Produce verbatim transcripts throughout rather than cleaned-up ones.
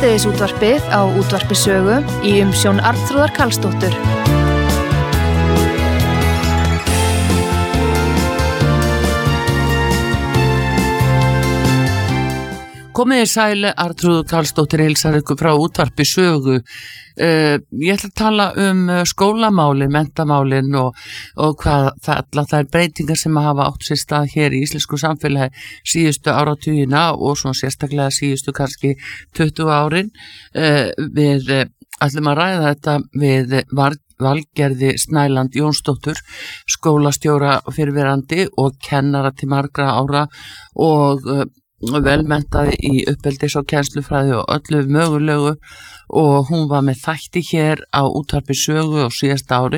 Hádegisútvarpið á Útvarpi Sögu í umsjón Arnþrúðar Karlsdóttur. Komiði sæli, Arnþrúður Karlsdóttir heilsar ykkur frá Útvarpi Sögu. Uh, ég ætla að tala um skólamálin, mentamálin og, og hvað það, allar þær breytingar sem hafa átt sér stað hér í íslensku samfélagi síðustu áratugina og svona sérstaklega síðustu kannski tuttugu árin. Uh, við uh, ætlum að ræða þetta við var, Valgerði Snæland Jónsdóttur, skólastjóra fyrrverandi og kennara til margra ára og uh, velmenntaði í uppeldis- og kennslufræði og öllu mögulegu og hún var með þætti hér á Útvarpi Sögu á síðasta ári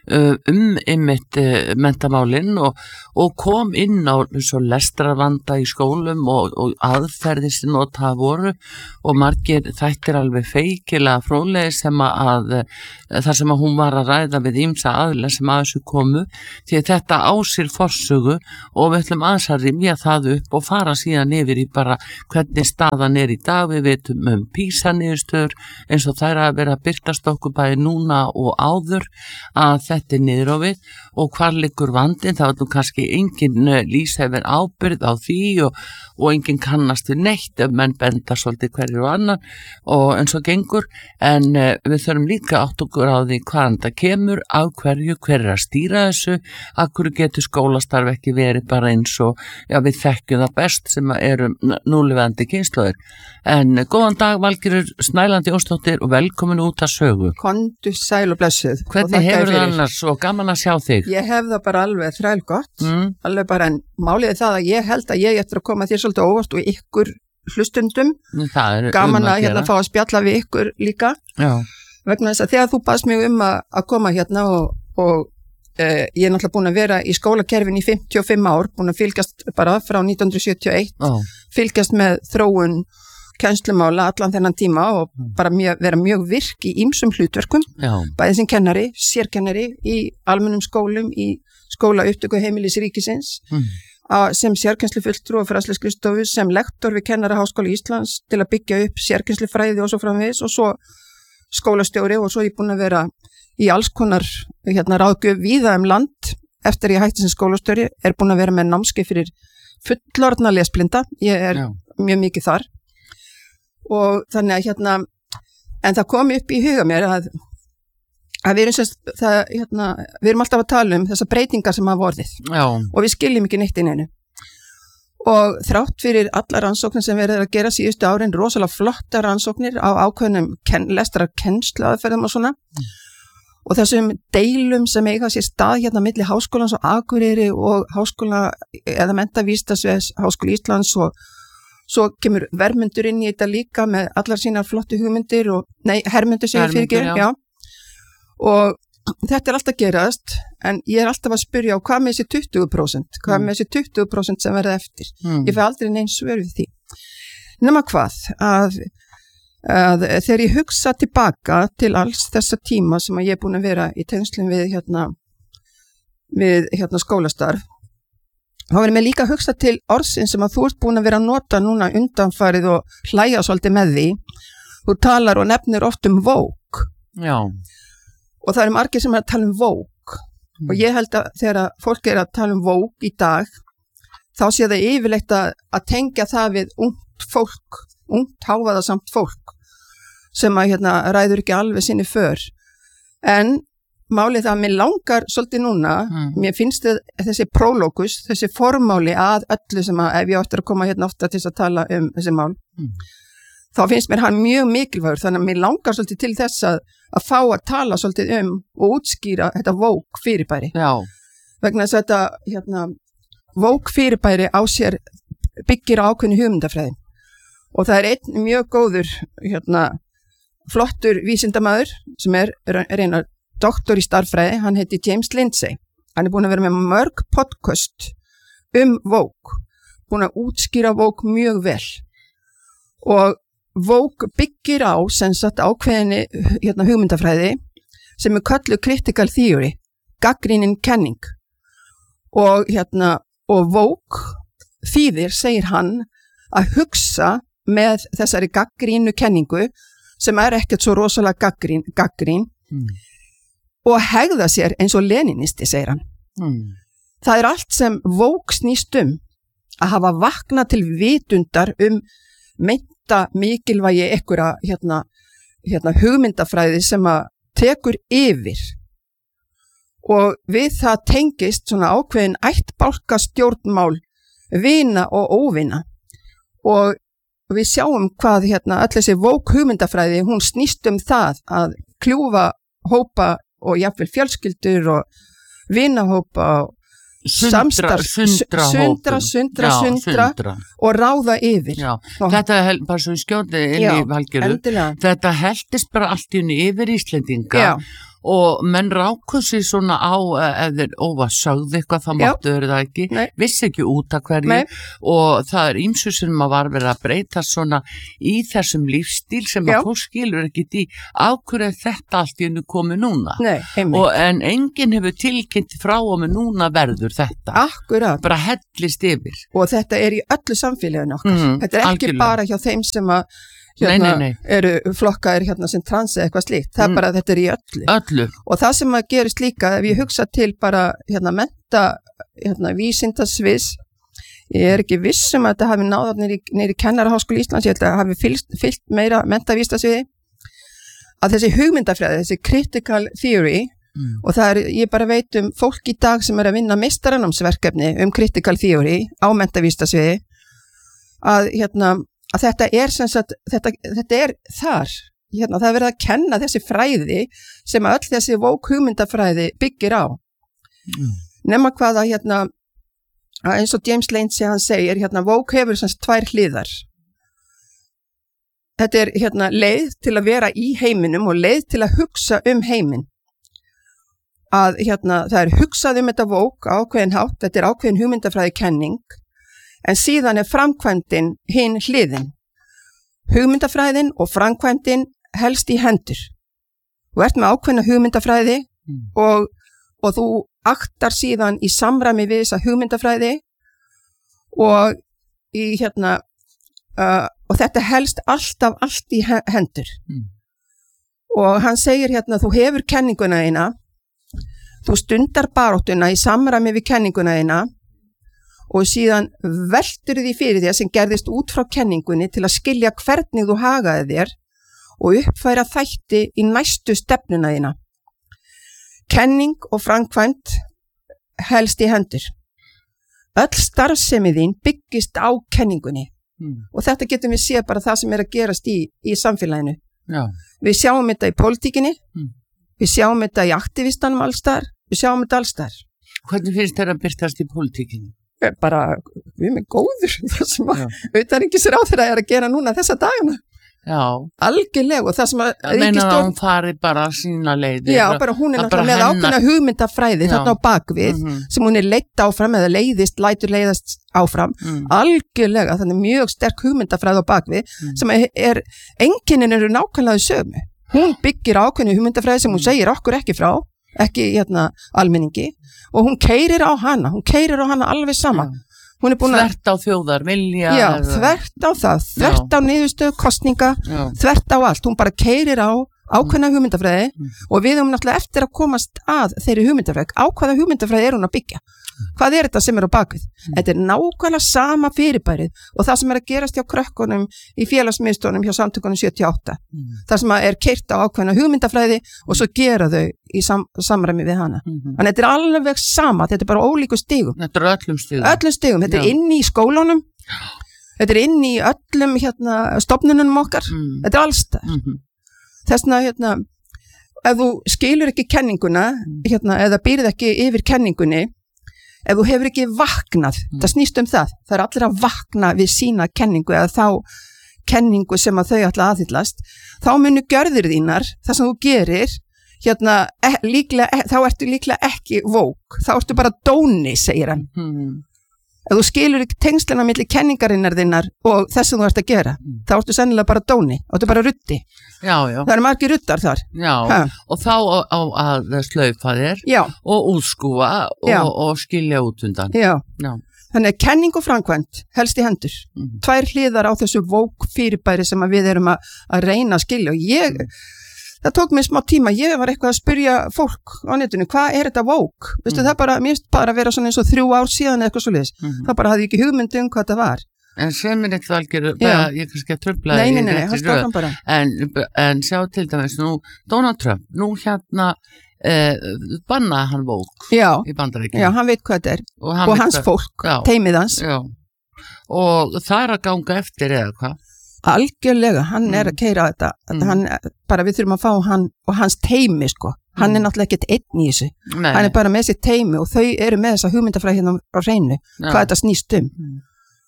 um einmitt mentamálin og, og kom inn á svo lestrarvanda í skólum og, og aðferðir sem notað voru og margir þættir alveg feikilega fróðlegir sem að þar sem að hún var að ræða við ýmsa aðila sem að þessu komu því að þetta á sér forsögu og við ætlum aðeins að rifja það upp og fara síðan yfir í bara hvernig staðan er í dag. Við veitum um PISA-niðurstöður eins og þær að vera að birtast okkur bæði núna og áður að þetta er niður á við og hvar liggur vandinn. Það var nú kannski engin lýsa yfir ábyrgð á því og, og engin kannast við neitt ef menn benda svolítið hverju og annan og eins og gengur en uh, við þurfum líka átt okkur á því hvaðan það kemur, á hverju, hver er að stýra þessu, af hverju getur skólastarf ekki verið bara eins og já, við þekkjum það best sem eru núlifandi kynslóðir. En góðan dag Valgerður Snæland Jónsdóttir og velkomin út að Sögu. Kondu sæl og blessuð. Hvernig hefur það annars og gaman að sjá þig? Ég hef það bara alveg þræl gott, mm. alveg bara en málið er það að ég held að ég eftir að koma þér svolítið óvart og ykkur hlustundum, gaman um að, að hérna fá að spjalla við ykkur líka. Já. Vegna þess að þegar þú baðst mig um að, að koma hérna og, og uh, ég er náttúrulega búin að vera í skólakerfin í fimmtíu og fimm ár, búin að fylgjast bara frá nítján hundruð sjötíu og eitt, oh. fylgjast með þróun kennslumála allan þennan tíma og bara mjög, vera mjög virk í ýmsum hlutverkum, Já. Bæði sem kennari, sérkennari í almennum skólum, í skóla upptöku heimilis ríkisins, mm. sem sérkennslufulltrúi og fræðsluskrifstofu, sem lektor við Kennaraháskóla Íslands til að byggja upp sérkennslufræði og svo framvegis og svo skólastjóri og svo ég búin að vera í alls konar hérna, ráðgjöf víða um land eftir ég hætti sem skólastjóri, er búin að vera með námskeið fyrir fullorðna lesblinda, ég er Já. mjög mikið þar og þannig að hérna, en það kom upp í huga mér að, að við erum sérst, það, hérna, við erum alltaf að tala um þessar breytingar sem hafa orðið Já. og við skiljum ekki neitt inn einu og þrátt fyrir allar rannsóknir sem verður að gera síðustu árin, rosalega flotta rannsóknir á ákveðnum ken, lestrar kennslu aðferðum og svona mm. og þessum deilum sem eiga sér stað hérna milli háskólans og Akureyri og háskóla eða menntavísindasviðs Háskóla Íslands og svo kemur Vermundur inn í þetta líka með allar sínar flottu hugmyndir og, nei, Hermundur segir fyrir ekki, já. já. Og þetta er alltaf gerast, en ég er alltaf að spyrja á hvað með þessi tuttugu prósent, hvað mm. með þessi tuttugu prósent sem verða eftir. Mm. Ég fæ aldrei neins svör við því. Nema hvað, að, að þegar ég hugsa tilbaka til alls þessa tíma sem að ég er búin að vera í tengslum við hérna, við hérna skólastarf, þá verður mér líka að hugsa til orðsin sem að þú ert búin að vera að nota núna undanfarið og hlæja svolítið með því. Þú talar og nefnir oft um woke. Já. Og það eru margir sem er að tala um woke. Mm. Og ég held að þegar að fólk er að tala um woke í dag, þá sé það yfirleitt að, að tengja það við ungt fólk, ungt hávaðasamt fólk, sem að hérna ræður ekki alveg sinni för. En málið það að mér langar svolítið núna, mm. mér finnst þessi prólókus, þessi formáli að öllu sem að, ef ég áttur að koma hérna ofta til þess að tala um þessi mál, mm. þá finnst mér hann mjög mikilvægur, þannig að mér langar svolítið til þess að, að fá að tala svolítið um og útskýra þetta woke fyrirbæri. Já. Vegna þess að þetta, hérna, woke fyrirbæri á sér byggir á ákveðnu hugmyndafræði og það er einn mjög góður, hérna, flottur vísindamaður sem er reynar doktor í starffræði, hann heiti James Lindsay. Hann er búin að vera með mörg podcast um woke, búin að útskýra woke mjög vel. Og woke byggir á sem sagt ákveðinni hérna, hugmyndafræði sem er kölluð critical theory, gagnrýnin kenning. Og hérna, og woke þýðir, segir hann, að hugsa með þessari gaggrínu kenningu sem er ekkert svo rosalega gaggrín, gaggrín mm. og hegða sér eins og leninisti, segir hann. Mm. Það er allt sem Woke snýst um, að hafa vaknað til vitundar um meinta mikilvægi einhverja hérna, hérna hugmyndafræði sem að tekur yfir. Og við það tengist svona ákveðin ættbálka stjórnmál vina og óvina. Og við sjáum hvað hérna öll þessi Woke hugmyndafræði, hún snýst um það að kljúfa hópa og jafnvel fjölskyldur og vinahópa og samstarf, sundra, sundra, sundra, já, sundra, sundra og ráða yfir. Já, þetta er bara svo skjótið inn í Valgerður. Þetta heldist bara allt í unni yfir Íslendinga. Já. Og menn ráku sig svona á ef þeir óva sögðu eitthvað, þá máttu þeir það ekki, Nei. vissi ekki út að hverju Nei. Og það er ýmsu sem að var verið að breyta svona í þessum lífstíl sem Já. Að fólk skilur ekki í ákveður þetta allt í hennu komið núna. Nei, og en enginn hefur tilkynnt frá og með núna verður þetta. Akkurat. Bara hellist yfir. Og þetta er í öllu samfélaginu okkar. Mm, þetta er ekki algjörlega. Bara hjá þeim sem að Hérna nei, nei, nei. eru flokkaðir hérna sem trans eða eitthvað slíkt, það er mm. bara þetta er í öllu. öllu og það sem að gerist líka ef ég hugsa til bara hérna menta hérna vísindasviðs, ég er ekki viss um að þetta hafi náðað nýri, nýri Kennaraháskóli Íslands, ég held að hafi fyllt, fyllt meira mentavísindasviði, að þessi hugmyndafræði, þessi critical theory mm. og það er, ég bara veit um fólk í dag sem er að vinna meistaranámsverkefni um critical theory á mentavísindasviði, að hérna að þetta er sem sagt, þetta, þetta er þar, hérna, það er verið að kenna þessi fræði sem að öll þessi Woke hugmyndafræði byggir á. Mm. Nema hvað að hérna, að eins og James Lane sé hann segir, hérna, Woke hefur sem sagt tvær hliðar. Þetta er hérna leið til að vera í heiminum og leið til að hugsa um heiminn. Að hérna, það er hugsað um þetta Woke ákveðin hátt, þetta er ákveðin hugmyndafræði kenning, en síðan er framkvæmdin hinn hliðin. Hugmyndafræðin og framkvæmdin helst í hendur. Þú ert með ákveðna hugmyndafræði mm. og, og þú aktar síðan í samræmi við þessa hugmyndafræði og, í, hérna, uh, og þetta helst alltaf allt í hendur. Mm. Og hann segir hérna, þú hefur kenninguna eina, þú stundar baráttuna í samræmi við kenninguna eina, og síðan veltur því fyrir þér sem gerðist út frá kenningunni til að skilja hvernig þú hagaði þér og uppfæra þætti í næstu stefnuna þína. Kenning og framkvæmd helst í hendur. Öll starfsemi þín byggist á kenningunni mm. og þetta getum við séð bara það sem er að gerast í, í samfélaginu. Já. Við sjáum þetta í pólitíkinni, mm. við sjáum þetta í aktivistanum allstar, við sjáum þetta allstar. Hvernig finnst þér að byrtast í pólitíkinni? Bara, við erum góður það sem að auðvitað ekki sér á þeirra er að gera núna þessa dagina. Já. Algjörlega og það sem að það meina að hún fari bara sína leiðir. Já, bara hún er náttúrulega með ákveðna hugmyndafræði þarna á bakvið mm -hmm. sem hún er leitt áfram eða leiðist, lætur leiðast áfram. Mm. Algjörlega, þannig mjög sterk hugmyndafræði á bakvið mm. sem er, er enginin eru nákvæmlega sömu. Hún byggir ákveðnu hugmyndafræði sem hún segir okkur ekki frá, ekki hérna almenningi og hún keyrir á hana, hún keyrir á hana alveg sama. Ja. Hún er búin að þvert á þjóðar vilja. Já, eða... þvert á það, þvert Já. Á niðurstöðu kostninga, Já. Þvert á allt. Hún bara keyrir á ákveðna hugmyndafræði mm. og við höfum náttúrulega eftir að komast að þeirri hugmyndafræði. Á hvaða hugmyndafræði er hún að byggja? Hvað er þetta sem er á bakvið? Mm. Þetta er nákvæmlega sama fyrirbærið og það sem er að gerast hjá krökkunum í félagsmiðstöðunum hjá samtökunum sjötíu og átta. Mm. Það sem er keyrt á ákveðna hugmyndafræði og svo gera þau í sam samræmi við hana. Mm -hmm. Þannig þetta er alveg sama, þetta er bara ólíku stigum. Þetta er öllum stigum. Öllum stigum, þetta Já. Er inn í skólunum, þetta er inn í öllum hérna, stofnunum okkar, mm. þetta er allstar. Mm -hmm. Þessna, hérna, ef þú skilur ekki kenninguna, hérna, eða býrð ekki yfir kenningunni, ef þú hefur ekki vaknað, mm. það snýst um það, það er allir að vakna við sína kenningu eða þá kenningu sem að þau ætla aðhyllast, þá munu gjörðir þínar, það sem þú gerir, hérna, e líklega, e þá ertu líklega ekki Woke, þá ertu bara dóni, segir hann. Mm. Ef þú skilur ekki tengslina milli kenningarinnar þinnar og þess að þú ert að gera, mm. þá ertu sennilega bara dóni, þá ertu bara ruddi. Já, já. Það eru margir ruddar þar. Já, ha. Og þá á, á að slaufa þér já. Og útskúfa og, og skilja út undan. Já. Já. Þannig að kenning og framkvæmt helst í hendur. Mm. Tvær hliðar á þessu vók fyrirbæri sem að við erum að, að reyna að skilja og ég, það tók mér smá tíma, ég var eitthvað að spyrja fólk á netinu, hvað er þetta vók? Mm. Veistu, það bara, mér finnst bara að vera svona eins og þrjú ár síðan eða eitthvað svoleiðis. Mm. Það bara hafði ekki hugmynd um hvað það var. En sem er eitthvað algjör, ég kannski að tröfla nei, nei, nei, nei, hann bara. En, en sjá til dæmis, nú, Donald Trump, nú hérna, Eh, bannaði hann vók já, í Bandaríkjunum. Já, hann veit hvað þetta er og, og hans hvað, fólk, já, teimið hans já. Og það er að ganga eftir eða hvað? Algjörlega, hann mm. er að keyra þetta mm. hann, bara við þurfum að fá hann og hans teimi sko, hann mm. er náttúrulega ekkert einn í þessu, Nei. Hann er bara með sér teimi og þau eru með þessa hugmyndafræði hérna á hreinu, já. Hvað þetta snýst um mm.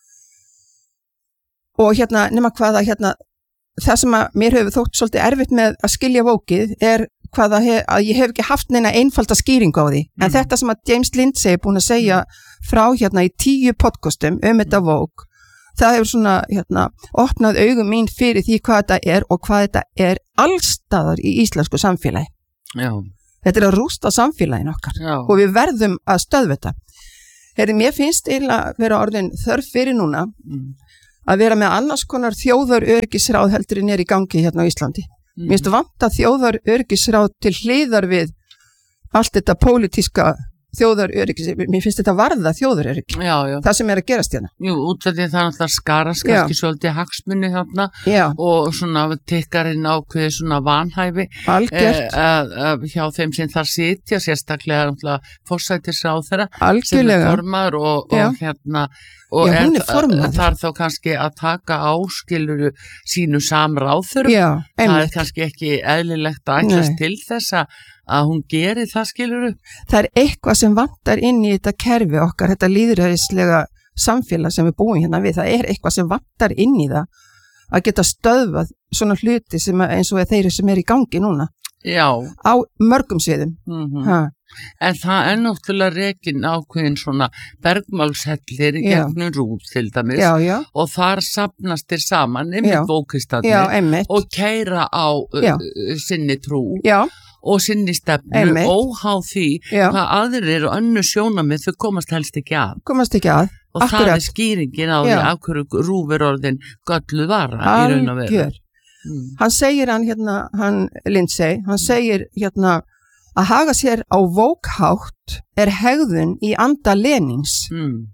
og hérna, nema hvaða hérna, það sem að mér hefur þótt svolítið erfitt með að skilja vókið er hvað að, hef, að ég hef ekki haft neina einfalda skýringu á því, mm. en þetta sem að James Lindsay er búin að segja frá hérna í tíu podcastum um þetta vók, það hefur svona hérna opnað augum mín fyrir því hvað þetta er og hvað þetta er allstaðar í íslensku samfélagi. Já. Þetta er að rústa samfélagin okkar. Já. Og við verðum að stöðva þetta. Herri, mér finnst eiginlega vera orðin þörf fyrir núna mm. að vera með annars konar þjóðaröryggisráð heldur en er í gangi hérna á Íslandi. Mm. Mér finnst vant að þjóðaröryggisráð til hliðar við allt þetta pólitíska þjóðaröryggis, mér finnst þetta varða þjóðaröryggi, já, já. Það sem er að gerast hérna. Jú, útveldið það náttúrulega skarast kannski svolítið hagsmunni þarna já. Og svona tikkarinn ákveði svona vanhæfi eh, að, að hjá þeim sem þar sitja, sérstaklega náttúrulega forsætisráðherra sem er formaður og, og hérna og já, er, þar þá kannski að taka áskiluru sínu samráðurum, það er kannski ekki eðlilegt að ætlast til þess að hún geri það skiluru. Það er eitthvað sem vantar inn í þetta kerfi okkar, þetta lýðræðislega samfélag sem við búum hérna við, það er eitthvað sem vantar inn í það að geta stöðvað svona hluti sem eins og þeir sem er í gangi núna. Já. Á mörgum sviðum. Mm-hmm. En það er náttúrulega rekin ákveðin svona bergmálshellir í gegnum rúð til dæmis já, já. Og þar safnast þér saman einmitt bókistarnir og keyra á uh, sinni trú já. Og sinni stefnu óháð því já. Hvað aðrir og önnur sjónamið þau komast helst ekki að. Komast ekki að. Og Akkurat. Það er skýringin á því af hverju rúfur orðin gölluð vara í raun og veru. Mm. Hann segir hann hérna, hann Lindsay, hann segir hérna að haga sér á vókhátt er hegðun í anda Lenins. Mm.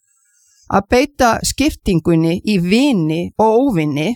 Að beita skiptingunni í vini og óvini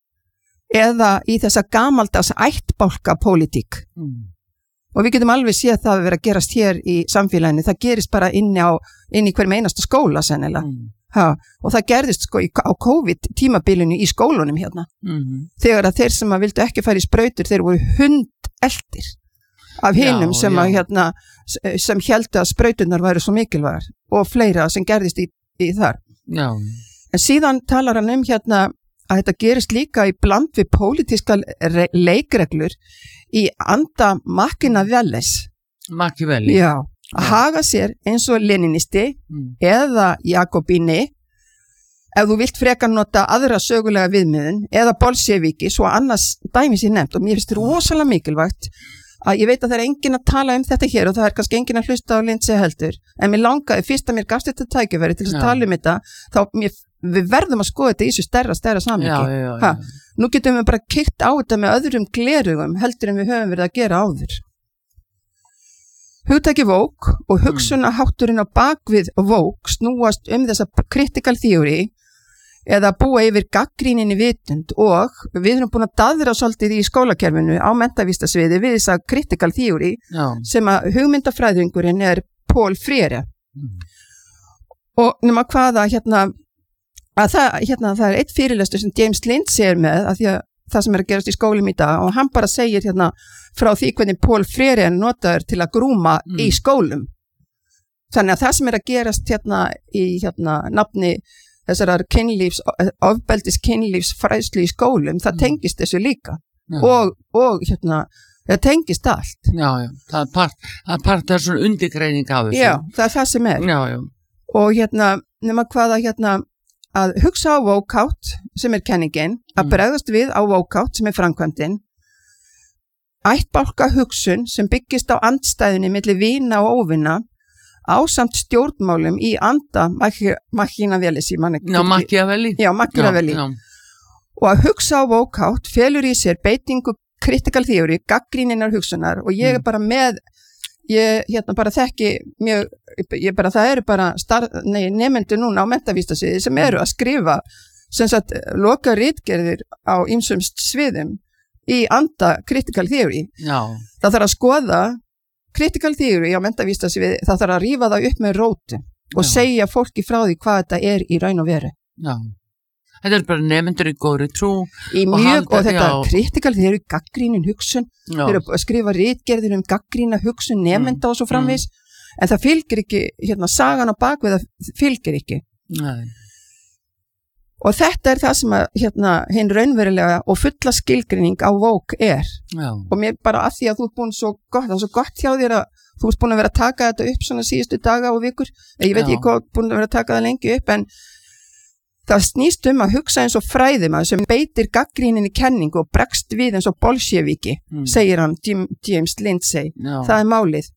eða í þessa gamaldags ættbálka pólitík. Mm. Og við getum alveg séð það að vera að gerast hér í samfélaginu, það gerist bara inni á inn í hverjum einasta skóla sennilega. Mm. Ha, og það gerðist sko í, á COVID tímabilinu í skólunum hérna. Mm-hmm. Þegar að þeir sem að vildu ekki fara í sprautur, þeir voru hundeldir af hinum já, sem, að, hérna, sem héldu að sprautunar væru svo mikilvægar og fleira sem gerðist í, í þar. Já. En síðan talar hann um hérna að þetta gerist líka í bland við pólitíska leikreglur í anda Machiavellis. Machiavelli. Já. Að haga sér eins og leninisti mm. eða Jakobíni ef þú vilt frekar nota aðra sögulega viðmiðun eða bolsjeviki svo annars dæmis ég nefnt og mér finnst þetta rosalega mikilvægt að ég veit að það er enginn að tala um þetta hér og það er kannski enginn að hlusta á Lindsay heldur en mér langaði fyrst að mér gafst þetta tækifæri til að ja. Tala um þetta þá mér, við verðum að skoða þetta í þessu stærra stærra samhengi. Nú getum við bara keyrt á þetta með öðrum glerugum heldur en við höfum verið að gera áður. Hugtaki vók og hugsunahátturinn á bakvið vók snúast um þessa critical theory eða búa yfir gagnrýninni vitund og við erum búin að daðra svolítið í skólakerfinu á menntavístasviði við þessa critical theory Já. Sem að hugmyndafræðingurinn er Paul Freire. Mm. Og nema hvaða hérna að það, hérna, það er eitt fyrirlestur sem James Lindsay er með að því að það sem er að gerast í skólum í dag og hann bara segir hérna frá því hvernig Paul Freire notaður til að grúma mm. í skólum. Þannig að það sem er að gerast hérna í hérna nafni þessar kynlífs, ofbeldis kynlífs fræðslu í skólum, það tengist þessu líka og, og hérna, það tengist allt. Já, já, það er part, það er part það er svona undirgreining af þessu. Já, það er það sem er. Já, já. Og hérna, nema hvaða hérna, að hugsa á vókátt sem er kenningin, að bregðast við á vókátt sem er framkvæmdin, ættbálka hugsun sem byggist á andstæðunni milli vina og óvina, ásamt stjórnmálum í anda Machiavellis Já, Machiavelli Já, Machiavelli já, já. Og að hugsa á vókátt felur í sér beitingu critical theory, gaggríninnar hugsunar og ég er bara með ég hérna bara þekki mjög, ég bara það eru bara star, nei, nefnendur núna á menntavístasviði sem eru að skrifa sem sagt loka ritgerðir á ýmsum sviðum í anda critical theory Já. Það þarf að skoða critical theory á menntavístasviði, það þarf að rífa það upp með rótum og Já. segja fólki frá því hvað þetta er í raun og veru Já. Þetta er bara nefnendur í góðri trú í mjög, og, halda, og þetta já. critical theory, gaggrínin hugsun Já. þeir eru að skrifa ritgerðir um gaggrína hugsun nefnenda mm. og svo framvís mm. en það fylgir ekki, hérna sagan á bakvið það fylgir ekki Nei. og þetta er það sem að hérna hinn raunverulega og fulla skilgreining á woke er Já. og mér bara að því að þú ert búin svo gott, það er svo gott hjá þér að þú ert búin að vera að taka þetta upp svona síðustu daga og vikur, ég veit Já. ekki hvað búin að vera að taka það lengi upp en það snýst um að hugsa eins og fræðimaður sem beitir gaggríninni kenningu og bregst við eins og bolsjeviki, mm. segir hann Jim, James Lindsay. Já. Það er málið.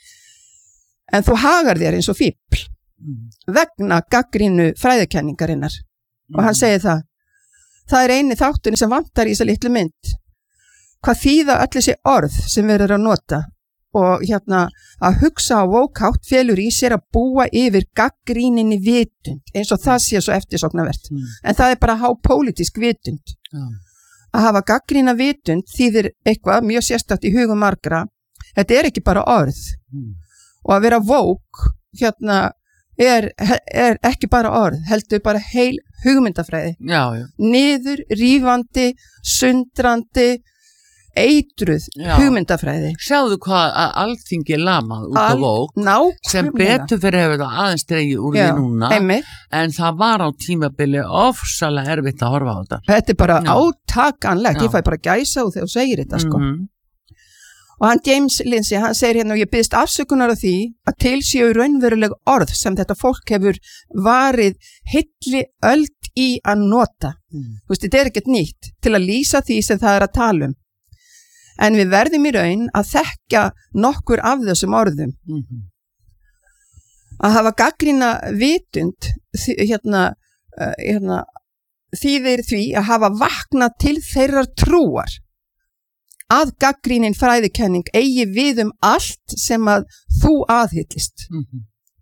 En þú hagar þér eins og fíbl mm. vegna gaggrínu fræðikenningarinnar mm. og hann segir það. Það er eini þátturinn sem vantar í þessa litlu mynd. Hvað þýða öll þessi orð sem við erum að nota og hérna að hugsa á vókátt felur í sér að búa yfir gaggríninni vitund eins og það sé svo eftirsóknarvert mm. en það er bara hápólitísk vitund mm. að hafa gaggrína vitund þýðir eitthvað mjög sérstakt í hugum margra þetta er ekki bara orð mm. og að vera vók hérna er, er ekki bara orð heldur bara heil hugmyndafræði já, já. niður, rífandi, sundrandi eitruð Já. hugmyndafræði Sjáðu hvað að alþingi er lamað út af vók sem betur fyrir hefur það aðeins dregið úr Já, því núna einmitt. En það var á tímabili ofsalega erfitt að horfa á þetta Þetta er bara Já. átakanlegt, Já. ég fæ bara gæsa og þegar þú segir þetta sko. mm-hmm. Og hann James Lindsay, hann segir hérna og ég byggðist afsökunar á því að til séu raunveruleg orð sem þetta fólk hefur varið hilli öld í að nota. Mm. Þú veist, þetta er ekkert nýtt til að lýsa því sem það er að tala um. En við verðum í raun að þekka nokkur af þessum orðum. Mm-hmm. Að hafa gagnrýna vitund hérna, uh, hérna, þýðir því að hafa vaknað til þeirrar trúar að gagnrýnin fræðikenning eigi við um allt sem að þú aðhyllist. Mm-hmm.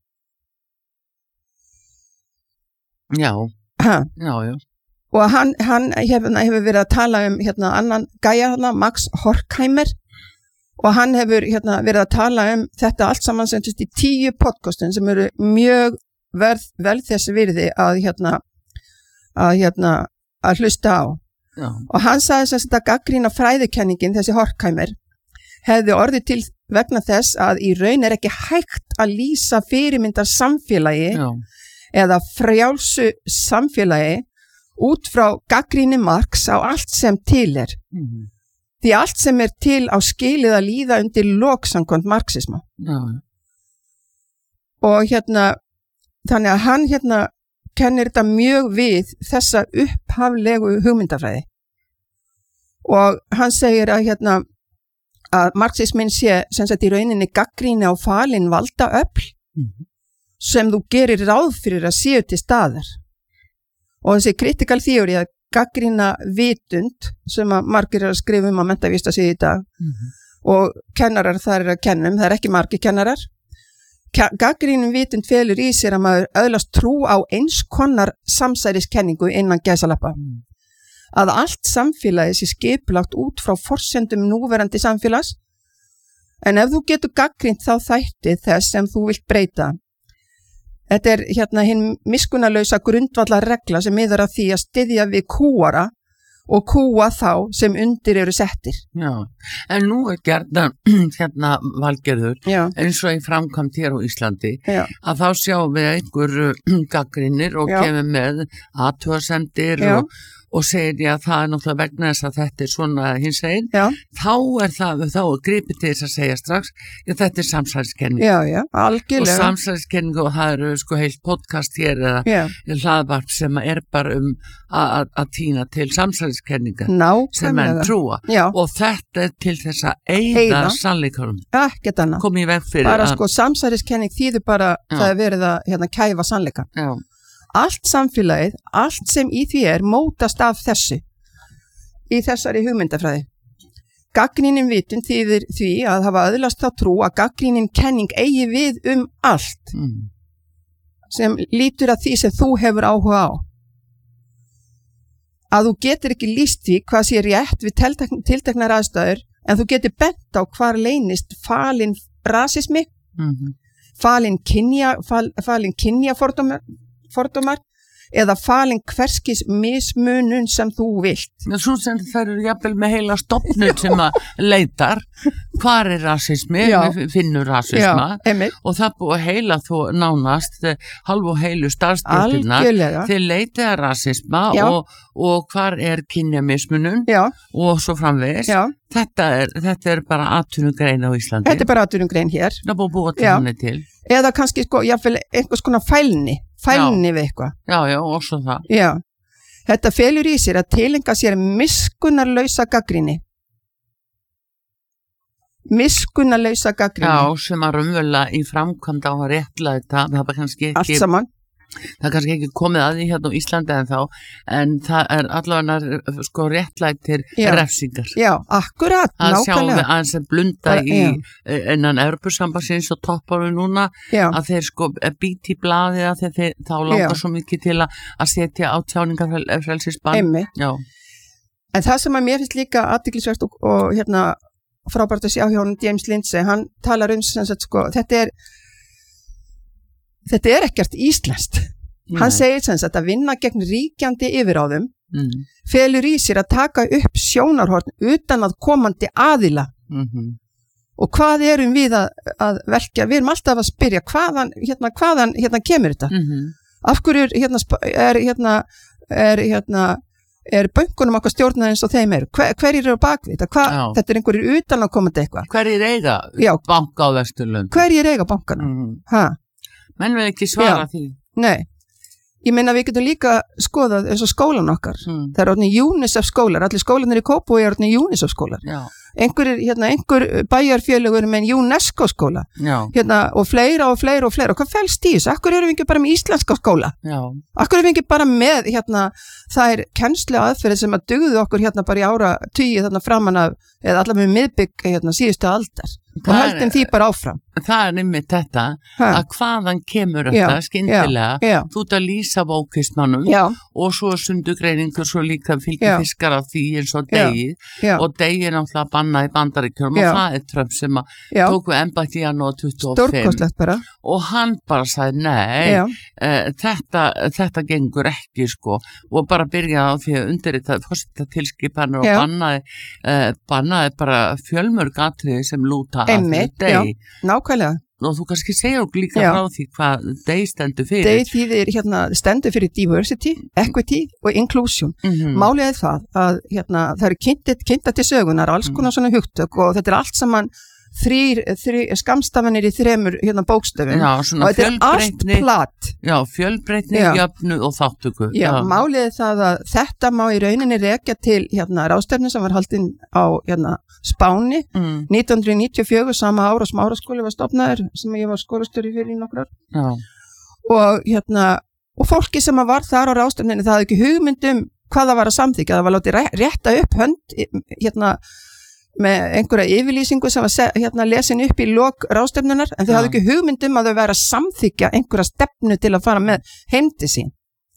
Já, Ha. já, já. Og hann, hann hefur, hefur verið að tala um hérna, annan gæja hana, Max Horkheimer og hann hefur hérna, verið að tala um þetta allt saman sem í tíu podcastin sem eru mjög verð, vel þessi virði að, hérna, að, hérna, að hlusta á. Já. Og hann sagði þess að gagnrýna fræðikenningin, þessi Horkheimer, hefði orðið til vegna þess að í raun er ekki hægt að lýsa fyrirmyndar samfélagi Já. eða frjálsu samfélagi út frá gagnrýni Marx á allt sem til er. Mm-hmm. Því allt sem er til á skilið að líða undir lok samkvæmt marxisma. Já. Og hérna, þannig að hann hérna kennir þetta mjög við þessa upphaflegu hugmyndafræði. Og hann segir að hérna, að marxismin sé sem sagt í rauninni gagnrýni á falin valda öfl Mm-hmm. sem þú gerir ráð fyrir að séu til staðar. Og þessi critical theory að gagnrýna vitund sem að margir er að skrifa um að menntavísta sig í dag Mm-hmm. og kennarar þar er að kennum, það er ekki margir kennarar. Gagnrýnum vitund felur í sér að maður öðlast trú á eins konar samsæriskenningu innan gæsalappa. Mm. Að allt samfélagi sé skipulagt út frá forsendum núverandi samfélags en ef þú getur gagnrýnt þá þætti þess sem þú vilt breyta. Þetta er hérna hinn miskunnarlausa grundvallarregla sem miðar að því að styðja við kúara og kúa þá sem undir eru settir. Já, en nú er gerðan hérna Valgerður Já. eins og í framkvæmt hér á Íslandi Já. að þá sjáum við einhver gagnrýnir og Já. kemur með athugasemdir Já. og, og segir já það er náttúrulega vegna þess að þetta er svona hins einn, Já. þá er það þá er gripið til þess að segja strax já þetta er samsæriskenning Já, já, og algjörlega. samsæriskenning og það eru sko heilt podcast hér eða Já, hlaðvarp sem er bara um að að týna til samsæriskenninga sem menn nákvæmlega. trúa Já, og þetta er til þess að eyða Eyða. sannleikarum, ekkert annað. komið í veg fyrir Bara að, sko samsæriskenning þýður bara Já. það er verið að hérna kæfa sannleika. já, Allt samfélagið, allt sem í því er mótast af þessu í þessari hugmyndafræði. Gagnrýnin vitund þýðir því að hafa öðlast þá trú að gagnrýnin kenning eigi við um allt mm, sem lítur að því sem þú hefur áhuga á. Að þú getur ekki lýst því hvað sé rétt við tiltekn- tilteknar aðstæður en þú getur bent á hvar leynist falin rasismi, mm, falin kynja, fal, falin kynja fordómar, fordómar eða falin hverskis mismunun sem þú vilt. en svo sem það eru jafnvel með heila stofnun sem að leitar hvar er rasismi, Já. við finnur rasisma Já, einmitt, og það búið heila þó nánast eh, hálf og heilu starfstéttirnar algjörlega. þeir leitið að rasisma Já. og, og hvar er kynjamismunun Já, og svo framvegis já, þetta er, þetta er bara atvinnugrein á Íslandi þetta er bara atvinnugrein hér. það búið búið til Já. hann til Eða kannski sko, jáfnvel einhvers konar fælni, fælni við eitthvað. já, já, og svo það Já, þetta felur í sér að tilenga sér miskunnarlausa gagnrýni. Miskunnarlausa gagnrýni. já, sem að raunverulega í framkvæmd á að réttla þetta það er bara kannski Allt ekki saman. það er kannski ekki komið að því hérna á Íslandi en þá, en það er allavega sko réttlætir Já. refsingar. Já, akkurat, Það sjáum við nákvæmlega. aðeins að blunda Bara- í já. innan Evrópusambandsins og topparum núna Já, að þeir sko býti í blaði að þeir, þeir þá langar Já. svo mikið til að, að setja á tjáningarfrelsisbann. einmitt. Já, En það sem að mér finnst líka athyglisvert og, og hérna frábært að sjá hjá honum James Lindsay, hann talar um sem sagt sko, þetta er þetta er ekkert íslenskt. Hann segir sem sagt að vinna gegn ríkjandi yfiráðum mm. felur í sér að taka upp sjónarhorn utan að komandi aðila. mm -hmm. Og hvað erum við að, að verka? Við erum alltaf að spyrja hvaðan, hérna, hvaðan hérna kemur þetta? Mm -hmm. Af hverju er hérna, sp- er hérna, er hérna, er bönkunum okkar stjórnað eins og þeim eru? Hver, hverjir eru á bakvið þetta? Hva, Já. þetta er einhverjir utan að komandi eitthvað. Hverjir eiga Já. banka á Vesturlund? Hverjir eiga bankana? Mm. Ha? Menn vil ekki svara Já. því. Nei. Ég meina við getum líka skoðað eins og skólan okkar. Mm. Það er orðin UNICEF skólar. Allir skólanir í Kópavogi er orðin UNICEF skólar. Já, Einhver, hérna, einhver bæjarfélögur með en UNESCO skóla. já, Hérna, og fleira og fleira og fleira. Og hvað felst í þessu? Akkur erum við ekki bara með íslenska skóla? já. Akkur erum við ekki bara með hérna, þær kennslu aðferðir sem að dugðu okkur hérna bara í ára tugi þarna framan af, eða allavega með miðbygg hérna síðustu aldar. Og Það er- höldum því bara áfram. Það er nefnir þetta Ha? að hvaðan kemur Já, þetta skyndilega. Já, Þú ert að lýsa vókistmannum já, og svo sundugreiningur svo líka fylgir Já. fiskar af því eins og Já. degi já, og degi er náttúrulega að banna í bandaríkjum Já. og það er Trump sem að já, tóku embætti í janúar tuttugu og fimm stórkostlegt bara. og hann bara sagði nei, Já, uh, þetta, þetta gengur ekki sko og bara byrjaði á því að undirrita fórsetatilskipanir og Já. bannaði, uh, bannaði bara fjölmörg atriði sem lúta að Einmitt, því degi nákvæmlega. og þú kannski segja okkur líka Já. frá því hvað degi stendur fyrir. Þeir þýðir hérna stendur fyrir diversity, equity og inclusion. Mm Málið er það að hérna, það eru kynntir, kynntar til sögunar, alls konar svona hugtök og þetta er allt saman þrýr, þrýr skamstafanir í þremur hérna bókstöfum Já, og svona þetta er allt fjölbreytni, platt. já, fjölbreytni, Já. jöfnuð og þáttöku. Já, málið er það að þetta má í rauninni rekja til hérna ráðstefnu sem var haldin á hérna Spáni Mm, nítján hundruð níutíu og fjögur, sama ára sem áraskóli var stofnaður sem ég var skólastjóri fyrir í nokkrar já, og hérna og fólki sem að var þar á ráðstefninu það hafði ekki hugmyndum hvað það var að samþykja, það var látið ré- rétta upp hönd hérna með einhverja yfirlýsingu sem var se- hérna lesin upp í lok ráðstefnunar en þau Já. hafði ekki hugmyndum að þau væri að samþykja einhverja stefnu til að fara með heimdi sín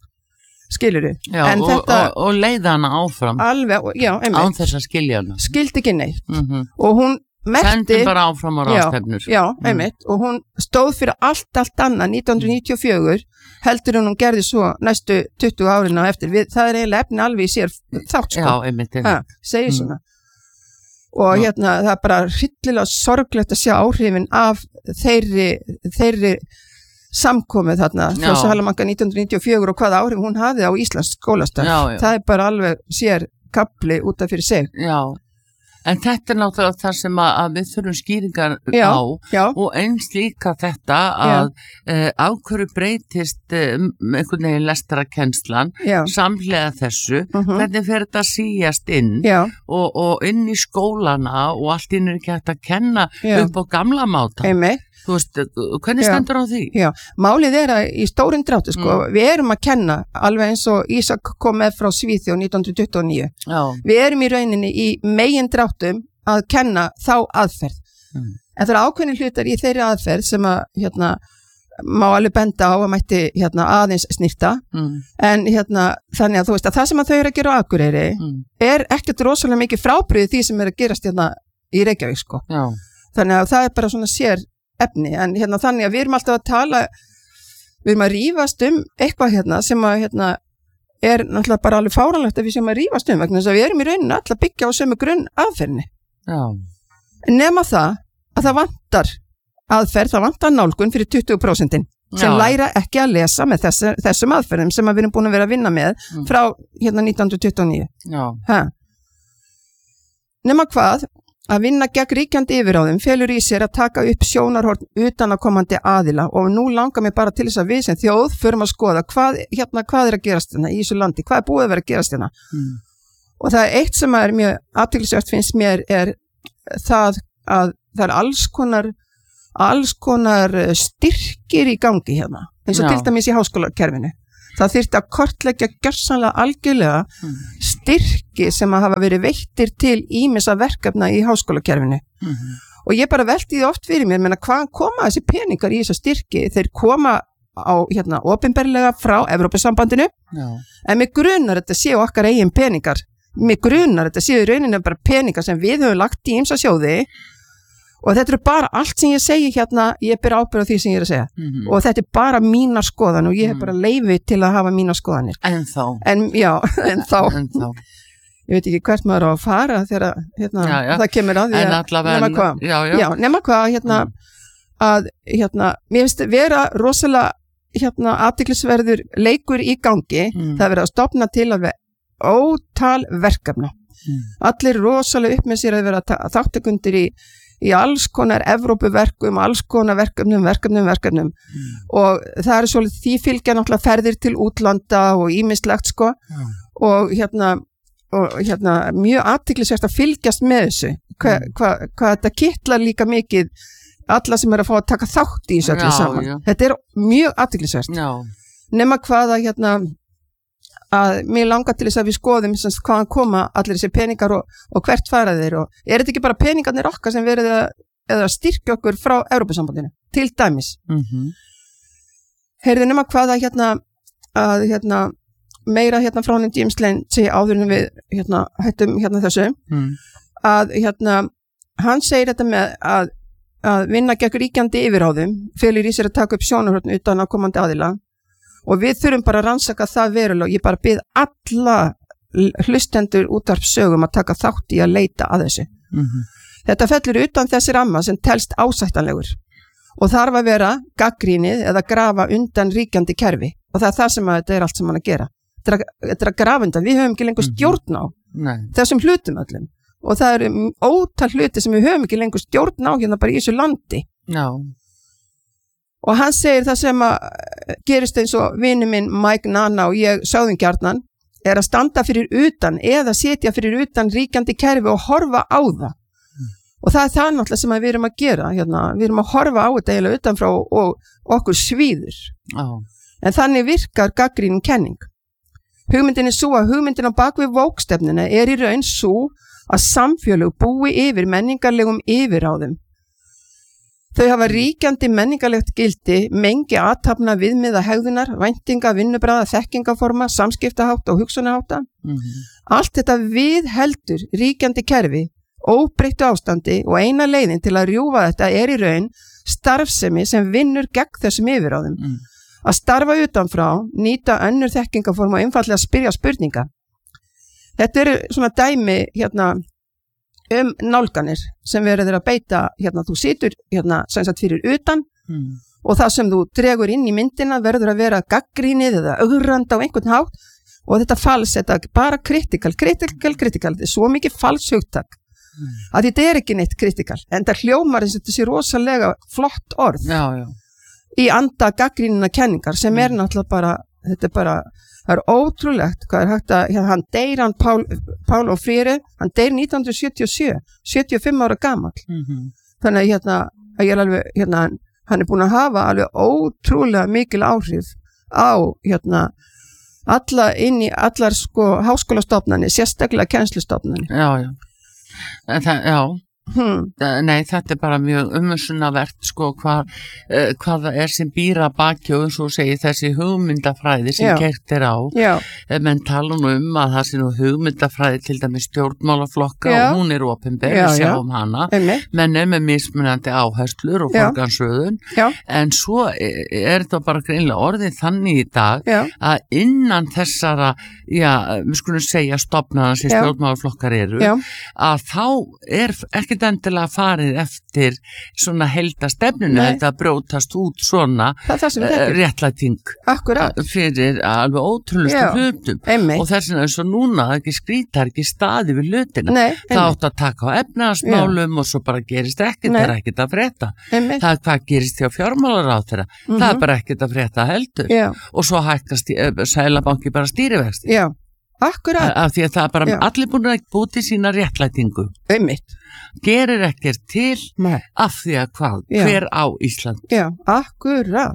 skilurðu, já en og, þetta og, og leiða hana áfram alveg, já, án einmitt, þess að skilja hana. skildi ekki neitt Mm og hún merkti Sendum bara áfram á ráðstefnur. Já, einmitt, og hún stóð fyrir allt, allt annað nítján hundruð níutíu og fjögur heldur en hún gerði svo næstu tuttugu árin á eftir, við, það er eiginlega efni alveg í sér þátt sko, Já, einmitt, einmitt. ha, segir Mm. svona og Já. hérna það er bara hryllilega sorglegt að sjá áhrifin af þeirri, þeirri samkomið þarna frá Salamanca nítján hundruð níutíu og fjögur og hvaða áhrif hún hafði á Íslands skólastarf. Það er bara alveg sér kapli út af fyrir sig. Já, en þetta er náttúrulega það sem að, að við þurfum skýringar já, á já. Og eins líka þetta að uh, á hverju breytist uh, einhvern veginn lestarakennslan samhlega þessu, uh-huh. hvernig fer þetta að síjast inn og, og inn í skólana og allt inn er ekki hægt að kenna já. Upp á gamla máta. Einmitt. Þú veist, hvernig stendur á því? Já, málið er að í stórum dráttu, sko, mm. við erum að kenna alveg eins og Ísak kom með frá Svíþjóð nítján hundruð tuttugu og níu. Já. Við erum í rauninni í megin dráttum að kenna þá aðferð. Mm. En það er ákveðni hlutar í þeirri aðferð sem að, hérna, má alveg benda á að mætti, hérna, aðeins snýrta. Mm. En, hérna, þannig að þú veist að það sem að þau eru að gera á Akureyri mm. er ekkert rosalega mikið frábrugðið því sem er að gerast, hérna, í Reykjavík, sko. Já. Þannig að það er bara svona sér efni, en hérna þannig að við erum alltaf að tala, við erum að rífast um eitthvað hérna sem að hérna er náttúrulega bara alveg fáránlegt að við sem að rífast um vegna þess að við erum í rauninu alltaf að byggja á sömu grunn aðferðinni. Já. Nema það að það vantar aðferð, það vantar nálgun fyrir tuttugu prósent sem Já. Læra ekki að lesa með þessi, þessum aðferðum sem að við erum búin að vera að vinna með mm. frá hérna nítján hundruð tuttugu og níu. Já. Ha. Nema hvað? Að vinna gegn ríkjandi yfiráðum felur í sér að taka upp sjónarhorn utan að komandi aðila og nú langar mér bara til þess að við sem þjóð förum að skoða hvað, hérna, hvað er að gerast hérna í þessu landi, hvað er búið að vera að gerast hérna. Mm. Og það er eitt sem er mjög athyglisvert finnst mér er það að það er alls konar, alls konar styrkir í gangi hérna, eins og Já. Til dæmis í háskólakerfinu. Það þyrfti að kortleggja gjörsamlega algjörlega mm. styrki sem að hafa verið veittir til ýmissa verkefna í háskólakerfinu. Mm. Og ég bara velti því oft fyrir mér, menna hvaðan koma þessi peningar í þessa styrki? Þeir koma á hérna opinberlega frá Evrópusambandinu, Já. En mig grunar þetta séu okkar eigin peningar. Mig grunar þetta séu í rauninni bara peningar sem við höfum lagt í ýmsa sjóði. Og þetta er bara allt sem ég segi hérna, ég ber ábyrgð á því sem ég er að segja. Mm-hmm. Og þetta er bara mínar skoðan og ég hef bara leyfi til að hafa mínar skoðanir. En þá. En já, en þá. En þá. Ég veit ekki hvert maður á að fara þegar hérna, já, já. Það kemur að því að nema hvað. Já, já. Já, nema hvað, hérna, mm. að, hérna, mér finnst vera rosalega, hérna, athyglisverður leikur í gangi. Mm. Það er verið að stofna til að vera ótal verkefna. Mm. Allir rosalega upp með sér að vera þáttakundir í í alls konar Evrópuverkum, alls konar verkefnum, verkefnum, verkefnum mm. og það er svolítið því fylgja náttúrulega ferðir til útlanda og ýmislegt sko mm. og hérna og hérna mjög athyglisvert að fylgjast með þessu hvað mm. hva, hva þetta kitlar líka mikið alla sem er að fá að taka þátt í þessu allir saman. Já. Þetta er mjög athyglisvert. Nema hvað að hérna að mér langar til þess að við skoðum semst, hvaðan koma allir þessi peningar og, og hvert fara þeir og er þetta ekki bara peningarnir okkar sem verið að, að styrkja okkur frá Evrópusambandinu til dæmis. Mm-hmm. Heyrðu nema hvað að hérna, að, hérna meira hérna frá hann James Lane segja áður en við hérna, hættum hérna þessu mm. að hérna hann segir þetta með að, að vinna gegn ríkjandi yfiráðum felur í sér að taka upp sjónarhorn utan að komandi aðila. Og við þurfum bara að rannsaka það verulega og ég bara bið alla hlustendur útvarpssögum að taka þátt í að leita að þessu. Mm-hmm. Þetta fellur utan þessi ramma sem telst ásættanlegur og þarf að vera gaggrínið eða grafa undan ríkjandi kerfi og það er það sem að þetta er allt sem hann að gera. Þetta er að, þetta er að grafa undan, við höfum ekki lengur stjórn á mm-hmm. þessum hlutum öllum og það eru ótal hluti sem við höfum ekki lengur stjórn á hérna bara í þessu landi. Já. No. Og hann segir það sem að gerist eins og vinur minn Mike Nana og ég sögðum gjarnan er að standa fyrir utan eða setja fyrir utan ríkjandi kerfi og horfa á það. Mm. Og það er það náttúrulega sem við erum að gera. Hérna. Við erum að horfa á þetta eiginlega utanfrá og okkur svíður. Oh. En þannig virkar gagnrýnin kenning. Hugmyndin er svo að hugmyndin á bakvið vókstefnina er í raun svo að samfélög búi yfir menningarlegum yfiráðum. Þau hafa ríkjandi menningarlegt gildi, mengi athafna viðmiða hegðunar, væntinga, vinnubragða, þekkingaforma, samskiptahátta og hugsunarhátta. Mm-hmm. Allt þetta við heldur ríkjandi kerfi, óbreyttu ástandi og eina leiðin til að rjúfa þetta er í raun starfsemi sem vinnur gegn þessum yfiráðum. Mm. Að starfa utanfrá, nýta önnur þekkingaforma og einfallega spyrja spurninga. Þetta eru svona dæmi hérna um nálganir sem verður að beita hérna þú situr hérna sem sagt fyrir utan mm. og það sem þú dregur inn í myndina verður að vera gaggrínið eða ögrand á einhvern hátt og þetta fals, þetta bara kritikal, kritikal, kritikal, þetta er svo mikið falshugtak mm. að þetta er ekki neitt kritikal, en það hljómar eins og þetta sé rosalega flott orð já, já. í anda gaggrínina kenningar sem mm. er náttúrulega bara, þetta er bara, það er ótrúlegt hvað er hægt að, hann deyr hann Pál, Pál og Frýri, hann deyr nítján hundruð sjötíu og sjö, sjötíu og fimm ára gamall, mm-hmm. þannig að hérna, að ég er alveg, hérna, hann er búin að hafa alveg ótrúlega mikil áhrif á, hérna, alla inn í allar sko háskólastofnanir, sérstaklega kennslustofnanir. Já, já. Það, já. Hmm. Nei, þetta er bara mjög umhugsunarvert sko hvað, uh, hvað það er sem býra baki og eins og segir þessi hugmyndafræði sem kert er á menn tala nú um að það sé nú hugmyndafræði til dæmis stjórnmálaflokka já. Og hún er opinber, við sjáum hana Einmi. menn er með mismunandi áherslur og forgansröðun en svo er þetta bara greinlega orðið þannig í dag já. Að innan þessara já, við skulum segja stofnana sem stjórnmálaflokkar eru já. Að þá er ekki endilega farið eftir svona heildastefnunu þetta brjótast út svona réttlæting fyrir alveg ótrúlustu hlutum Einmitt. Og þess vegna eins og núna það ekki skrýtar ekki staði við hlutina Nei, það átt að taka á efnahagsmálum og svo bara gerist ekkert, það er ekkert að frétta Einmitt. Það er hvað gerist hjá fjármálaráðherra mm-hmm. það er bara ekkert að frétta heldur Já. Og svo hækkast Seðlabanki bara stýrivexti Já, akkurat af því að það er bara Já. Allir búin að búti sína réttlætingu Einmitt gerir ekkert til Nei. Af því að hvað, Já. Hver á Ísland Já, akkurat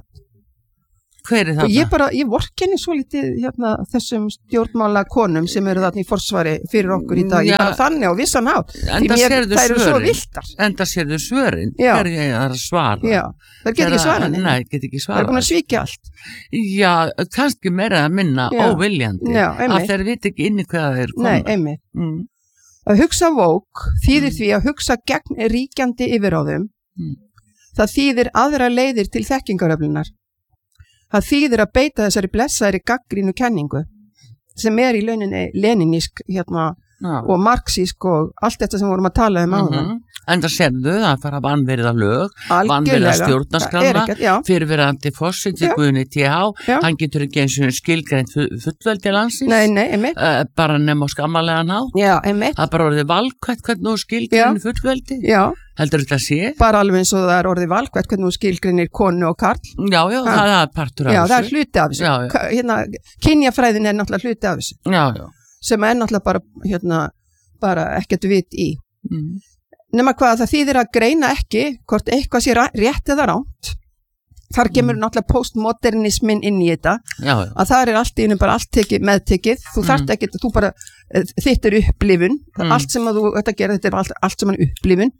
Hver er það? Og ég bara, ég vorkenni svo litið hérna, þessum stjórnmála konum sem eru þarna í forsvari fyrir okkur í dag, Já. Ég bara þannig á vissan hátt því mér, það eru svo viltar Enda sérðu svörin, hver er ég að svara Já, það get ekki svara Nei, get ekki svara Það er búin að svíkja allt Já, kannski meira að minna Já. Óviljandi Já, að þeir viti ekki inni hvað þeir koma Nei, einmitt mm. Að hugsa vók þýðir mm. því að hugsa gegn ríkjandi yfiráðum mm. það þýðir aðra leiðir til þekkingaröflunar það þýðir að beita þessari blessaðri gaggrínu kenningu sem er í launinni leninísk hérna, og marxísk og allt þetta sem vorum að tala um áðan mm-hmm. En það sérðu það fara að vanverða lög vanverða stjórnarskrána fyrirverandi forseti Guðni T H hann getur ekki eins og skilgreint fullveldi landsins nei, nei, uh, bara nema á skammalega ná það bara orðið valkvætt hvernig þú skilgreinir fullveldi Já. Heldur þetta sé? Bara alveg eins og það er orðið valkvætt hvernig þú skilgreinir konu og karl Já, já, ha. það er partur af já, þessu Já, það er hluti af þessu já, já. Hérna, kynjafræðin er náttúrulega hluti af þessu Já, já sem er náttúrulega bara, hérna, bara ekkert vit í mm. nema hvað það þýðir að greina ekki hvort eitthvað sé rétt eða ránt þar kemur mm. náttúrulega postmodernismin inn í þetta já, já. Að það er allt í einu bara allt tekið, meðtekið þú mm. þarft ekki, þú bara þitt er upplifun mm. allt sem að þú þetta gera, þetta er allt, allt sem er upplifun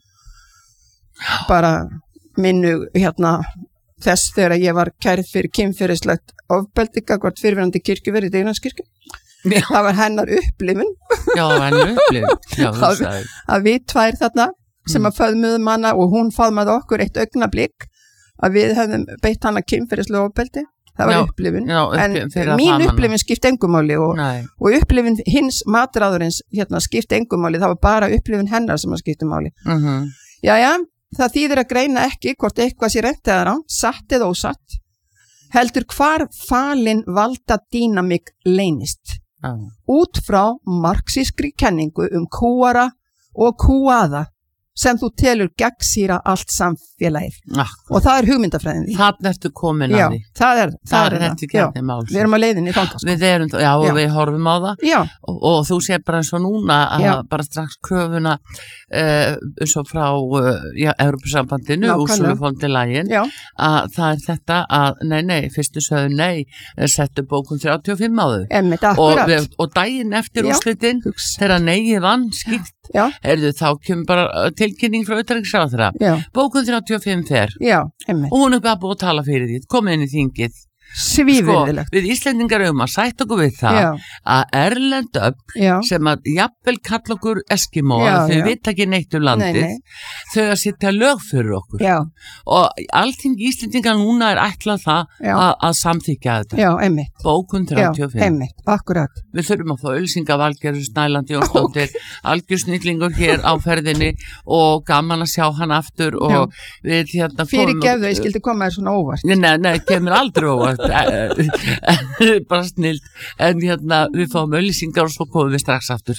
bara minnu hérna þess þegar ég var kærð fyrir kynferðislegt ofbeldi gagnvart fyrirverandi kirkjuverði í Deginanskirkju það var hennar upplifun Já, hennar upplifun Já, að, að við tvær þarna sem að föðmuðum hana og hún faðmaði okkur eitt augnablik að við hefðum beitt hana kynferðislega ofbeldi það var já, upplifun já, upp, en mín upplifun skipti engumáli og, og upplifun hins matráðurins hérna, skipti engumáli, það var bara upplifun hennar sem að skipti máli uh-huh. Jæja, það þýðir að greina ekki hvort eitthvað sé rétt eða rangt, satt eða ósatt heldur hvar falin valda dýnamík leynist uh. út frá marxískri kenningu um kúara og kúaða sem þú telur gegnsýra allt samfélagið ah. og það er hugmyndafræðin því. Þarna ertu komin já, að því. Það er það. Það er þetta kjarni máls. Við erum að leiðinni þangað. Við erum, já, já. Og við horfum á það. Já. Og, og þú sér bara eins og núna að já. Bara strax kröfuna uh, svo frá uh, já, Evrópusambandinu, Úrsulu von der Leyen, að það er þetta að, nei, nei, fyrstu sögðu nei, settu bókun þrjátíu og fimm á þau. Einmitt, akkurat. Og, og daginn eftir úrslitin, þegar neiði vann skipt, erðu þá kemur bara tilkynning frá utanríkisráðherra. Bókun þrjátíu og fimm fer. Já, einmitt. Og hún er bara búið að tala fyrir því, komið inn í þingið. svívirðilegt. Sko, við Íslendingar um að sætt okkur við það Já. að erlend öfl Já. sem að jafnvel kalla okkur Eskimóa, Já, þau já. vita ekki neitt um landið, Nei, nei. þau að setja lög fyrir okkur. Já, Og allting Íslendingar núna er ætlað það Já. að, að samþykja þetta. já, einmitt. Bókun Já, þrjátíu og fimm. einmitt, akkurat. Við þurfum að fá ölsinga Valgerður Snæland Jónsdóttir, algjörsnillingur hér á ferðinni og gaman að sjá hann aftur og Já. við hérna Fyrir gefðu, ég skildi koma þér svona óvart. Nei, nei, kemur aldrei óvart, bara snilt, en hérna við fáum ölsingar og svo komum við strax aftur.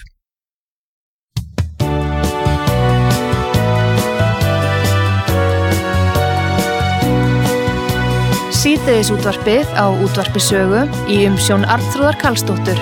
Síðdegis útvarpið á útvarpi sögu í umsjón Arnþrúðar Karlsdóttur.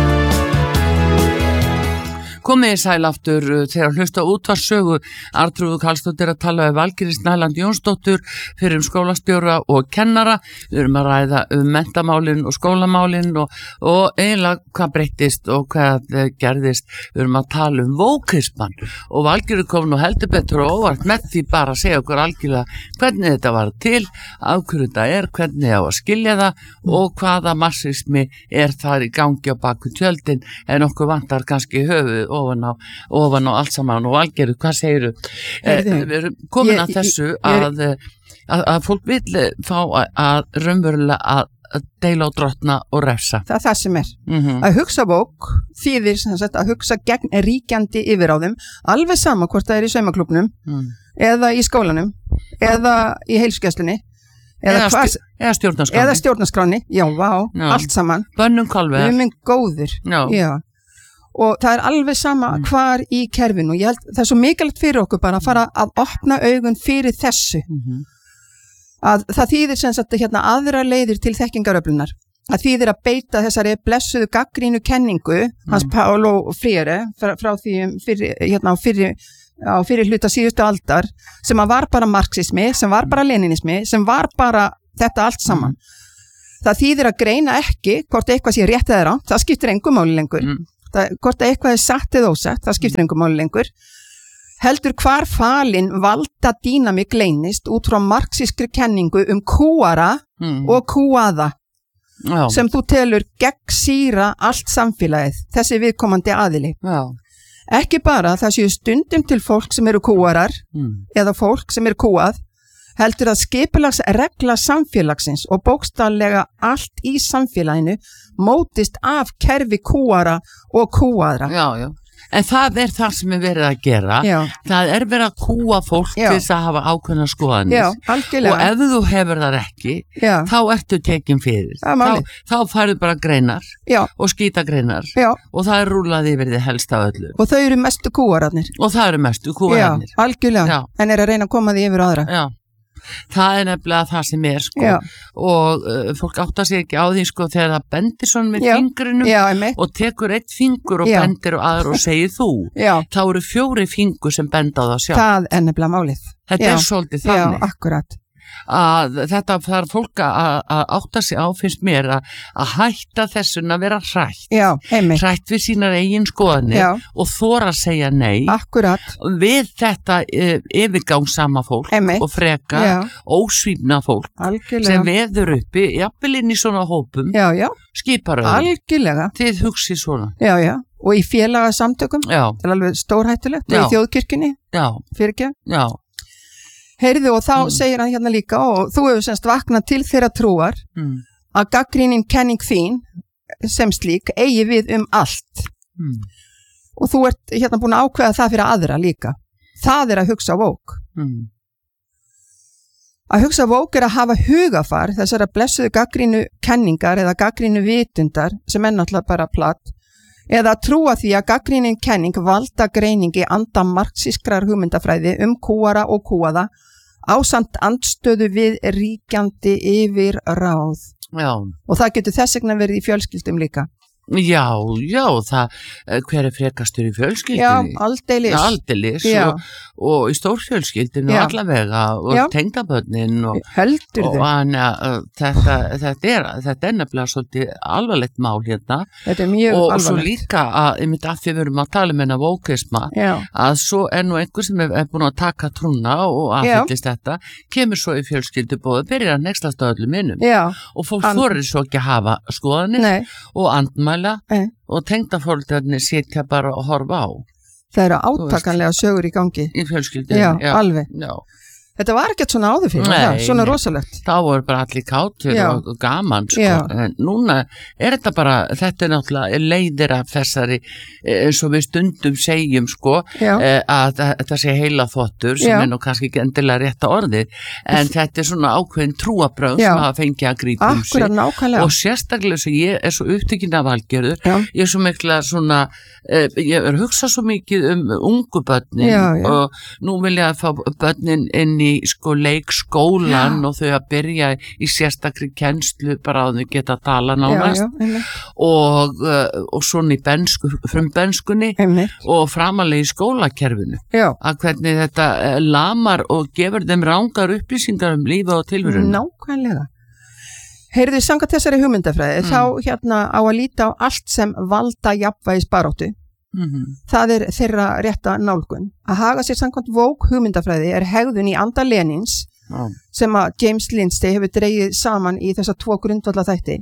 Komið í sæl aftur þegar hlusta útvarpssögu. Arnþrúður Karlsdóttir að tala við Valgerði Snæland Jónsdóttur fyrir um skólastjóra og kennara. Við erum að ræða um menntamálin og skólamálin og, og eiginlega hvað breyttist og hvað gerðist. Við erum að tala um vókismann og Valgerður kom nú heldur betur og óvart með því bara að segja okkur algjörlega hvernig þetta var til, af hverju þetta er, hvernig á að skilja það og hvaða marxismi er þar í gangi á baku tjöldin en okkur vantar kannski höfuð ofan á, ofan á allt saman og Valgerður, hvað segirðu? Eh, við erum komin ég- að þessu ég- ég- að, að, að fólk vil fá að, að raunverulega að, að deila og drottna og refsa. Það er það sem er. Mm Að hugsa bók þýðir sem sagt að hugsa gegn ríkjandi yfiráðum, alveg sama hvort það er í saumaklúbnum mm. eða í skólanum eða í heilsugæslunni eða, Eða, eða, stj eða stjórnarskráni. eða stjórnarskráni, já, vá, Já. allt saman. Bönnum Við kolvegar. erum minn góður. Já. Já. Og það er alveg sama Mm. hvar í kerfinu. Ég held það er svo mikilvægt fyrir okkur bara að fara að opna augun fyrir þessu. Mm -hmm. Að það þýðir sem sagt hérna aðra leiðir til þekkingaröflunar. Það þýðir að beita þessari blessuðu gaggrínu kenningu hans Paulo Freire frá, frá því um fyrir, hérna á fyrir, á fyrir hluta síðustu aldar sem að var bara marxismi, sem var bara leninismi, sem var bara þetta allt saman. Það þýðir að greina ekki hvort eitthvað sé rétt eða rangt, það skiptir engu máli lengur. Mm. Það, hvort eitthvað er satt eða ósatt, það skiptir engu máli lengur. Heldur hvar falin valda dýnamík leynist út frá marxískri kenningu um kúara Mm. og kúaða Já. sem þú telur gegnsýra allt samfélagið, þessi viðkomandi aðili. Já. Ekki bara það séu stundum til fólk sem eru kúarar Mm. eða fólk sem eru kúað, heldur að skipulags regla samfélagsins og bókstaflega allt í samfélaginu mótist af kerfi kúara og kúaðra. Já, já. En það er það sem er verið að gera. Já. Það er verið að kúa fólk Já. til þess að hafa ákveðna skoðanir. Já, Og algjörlega. ef þú hefur það ekki, Já, þá ertu tekin fyrir. Það er Þá, málið. þá færðu bara greinar já, og skýta greinar já. og það er rúlað yfir þið helst af öllu. Og þau eru mestu kúararnir. Og það eru mestu Já, kúararnir. algjörlega. Já. En er að reyna að koma því yfir aðra. Já. Það er nefnilega það sem er sko. Já. Og uh, fólk áttar sig ekki á því sko þegar það bendir svona með Já. fingrinum Já, einmitt. og tekur eitt fingur og Já. bendir og aður og segir þú. Já, Þá eru fjóri fingur sem benda á það sjálf. það er nefnilega málið. Þetta Já. er svolítið Já, þannig. akkurat. Að þetta þarf fólk að, að átta sig á, finnst mér, að, að hætta þessun að vera hrætt. Já, einmitt. Hrætt við sínar eigin skoðanir Já. og þora að segja nei Akkurat. við þetta uh, yfirgangssama fólk Einmitt. og freka Já. ósvífna fólk Algjörlega. sem veður uppi, jafnvel inn í svona hópum, Já, já, skipar öðrum. algjörlega. Þið hugsið svona. Já, já. Og í félagasamtökum, Já, það er alveg stórhættulegt. Já. Og í þjóðkirkjunni, já, fyrir ekki. já. Heyrðu, og þá Mm. segir hann hérna líka, og þú hefur semst vaknað til þeirra trúar Mm. að gaggrínin kenning þín sem slík eigi við um allt. Mm. Og þú ert hérna búin að ákveða það fyrir aðra líka. Það er að hugsa vók. Mm. Að hugsa vók er að hafa hugafar þessara blessuðu gaggrínu kenningar eða gaggrínu vitundar sem er náttúrulega bara platt, eða að trúa því að gaggrínin kenning valda greiningi anda marxískrar hugmyndafræði um kúara og kúaða ásamt andstöðu við ríkjandi yfir ráð. Já, Og það getur þess vegna verið í fjölskyldum líka. Já, já, það, hver er frekastur í fjölskyldinni? Já, aldeilis. Aldeilis og, og í stórfjölskyldinu allavega og tengdabörnin og, heldur og hana, þetta, þetta, er, þetta er nefnilega svolítið alvarlegt mál hérna. Þetta er mjög og, alvarlegt. Og svo líka að, ég myndi að því við erum að tala um hennar vókisma, að svo er nú einhver sem er, er búin að taka trúna og aðfyllist þetta, kemur svo í fjölskyldu bóðu, byrjar að nexlast á öllum minnum og fólk And... þorir svo ekki að hafa skoðanir Nei. Og andmæli Nei. Og tengdafólkarnir sitja bara og horfa á. Það eru átakanlega sögur í gangi. Í fjölskyldinu. Já, já, alveg. Já. Þetta var ekkert svona áður fyrir, Nei, það, svona rosalegt. Þá voru bara allir kátur já. Og gaman, sko. En núna er þetta bara, þetta er náttúrulega leiðir af þessari, eins og við stundum segjum, sko, eh, að þetta sé heila þvottur, sem já. Er nú kannski ekki endilega rétta orðið, en þetta er svona ákveðin trúabröð sem hafa fengið að grípa um sig. Nákvæmlega. Og sérstaklega sem ég er svo upptekinn af Valgerður, ég er svo mikla svona, eh, ég er hugsað svo mikið um ungu börnin já, já. Og nú vil ég að fá börnin inn í sko leikskólan já. Og þau að byrja í sérstakri kennslu bara að þau geta að tala nánast já, já, og, uh, og svona í bensku, frumbenskunni og framalega í skólakerfinu já. Að hvernig þetta uh, lamar og gefur þeim rangar upplýsingar um lífi og tilverun. Nákvæmlega. Heyrðu, samkvæmt þessari hugmyndafræði, mm. þá hérna á að líta á allt sem valda jafnvægis baráttu. Mm-hmm. Það er þeirra rétta nálgun. Að haga sér samkvæmt vók hugmyndafræði er hegðun í anda Lenins oh. sem að James Lindsay hefur dregið saman í þessa tvo grundvalla þætti.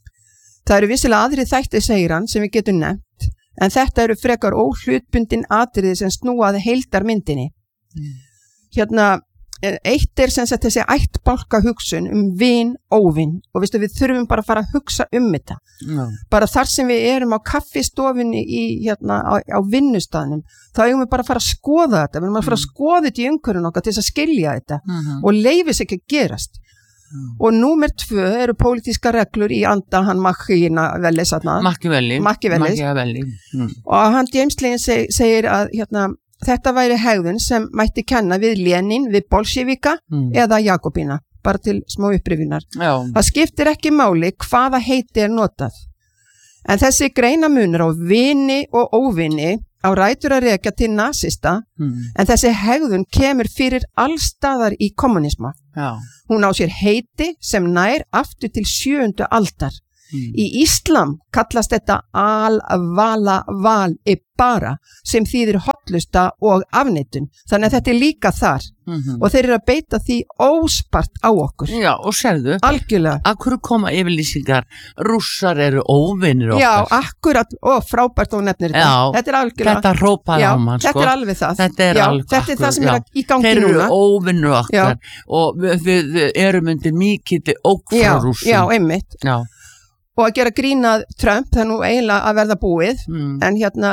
Það eru vissilega aðri þætti, segir hann, sem við getum nefnt, en þetta eru frekar óhlutbundin atriði sem snúaði heildarmyndinni. Mm. Hérna, eitt er sem sagt þessi ættbálka hugsun um vin, óvin og veistu, við þurfum bara að fara að hugsa um þetta. No. Bara þar sem við erum á kaffistofinni í, hérna, á, á vinnustaðnum, þá eigum við bara að fara að skoða þetta, við erum að fara að skoða þetta í umhverfinu okkar til þess að skilja þetta uh-huh. og leyfis ekki að gerast. Uh-huh. Og númer tvö eru pólitíska reglur í anda hann Machiavelli Machiavelli Machiavelli mm. og hann James Lane seg, segir að hérna þetta væri hegðun sem mætti kenna við Lenin, við bolsjevika mm. eða Jakobína, bara til smá upprifunar. Það skiptir ekki máli hvaða heiti er notað. En þessi greinamunur á vini og óvini á rætur að rekja til nasista, mm. en þessi hegðun kemur fyrir allstaðar í kommunisma. Já. Hún á sér heiti sem nær aftur til sjöundu aldar. Mm. Í Íslam kallast þetta al-vala val-ibara sem þýðir hotlusta og afneitun. Þannig að þetta er líka þar mm-hmm. og þeir eru að beita því óspart á okkur. Já, og sérðu, algjörlega. Að hverju koma yfirlýsingar, rússar eru óvinir okkar. Já, akkurat, og frábært og nefnir þetta. Já, þetta er algjörlega. Þetta rópar á mann, sko. Þetta er alveg það. Þetta er, já, alveg, þetta er það sem já. Er í gangi þeir núna. Þeir eru óvinir okkar já. Og við, við erum undir mikilli ók frá rússum. Já, einmitt. Já. Og að gera grínað Trump, það er nú eiginlega að verða búið, mm. en hérna,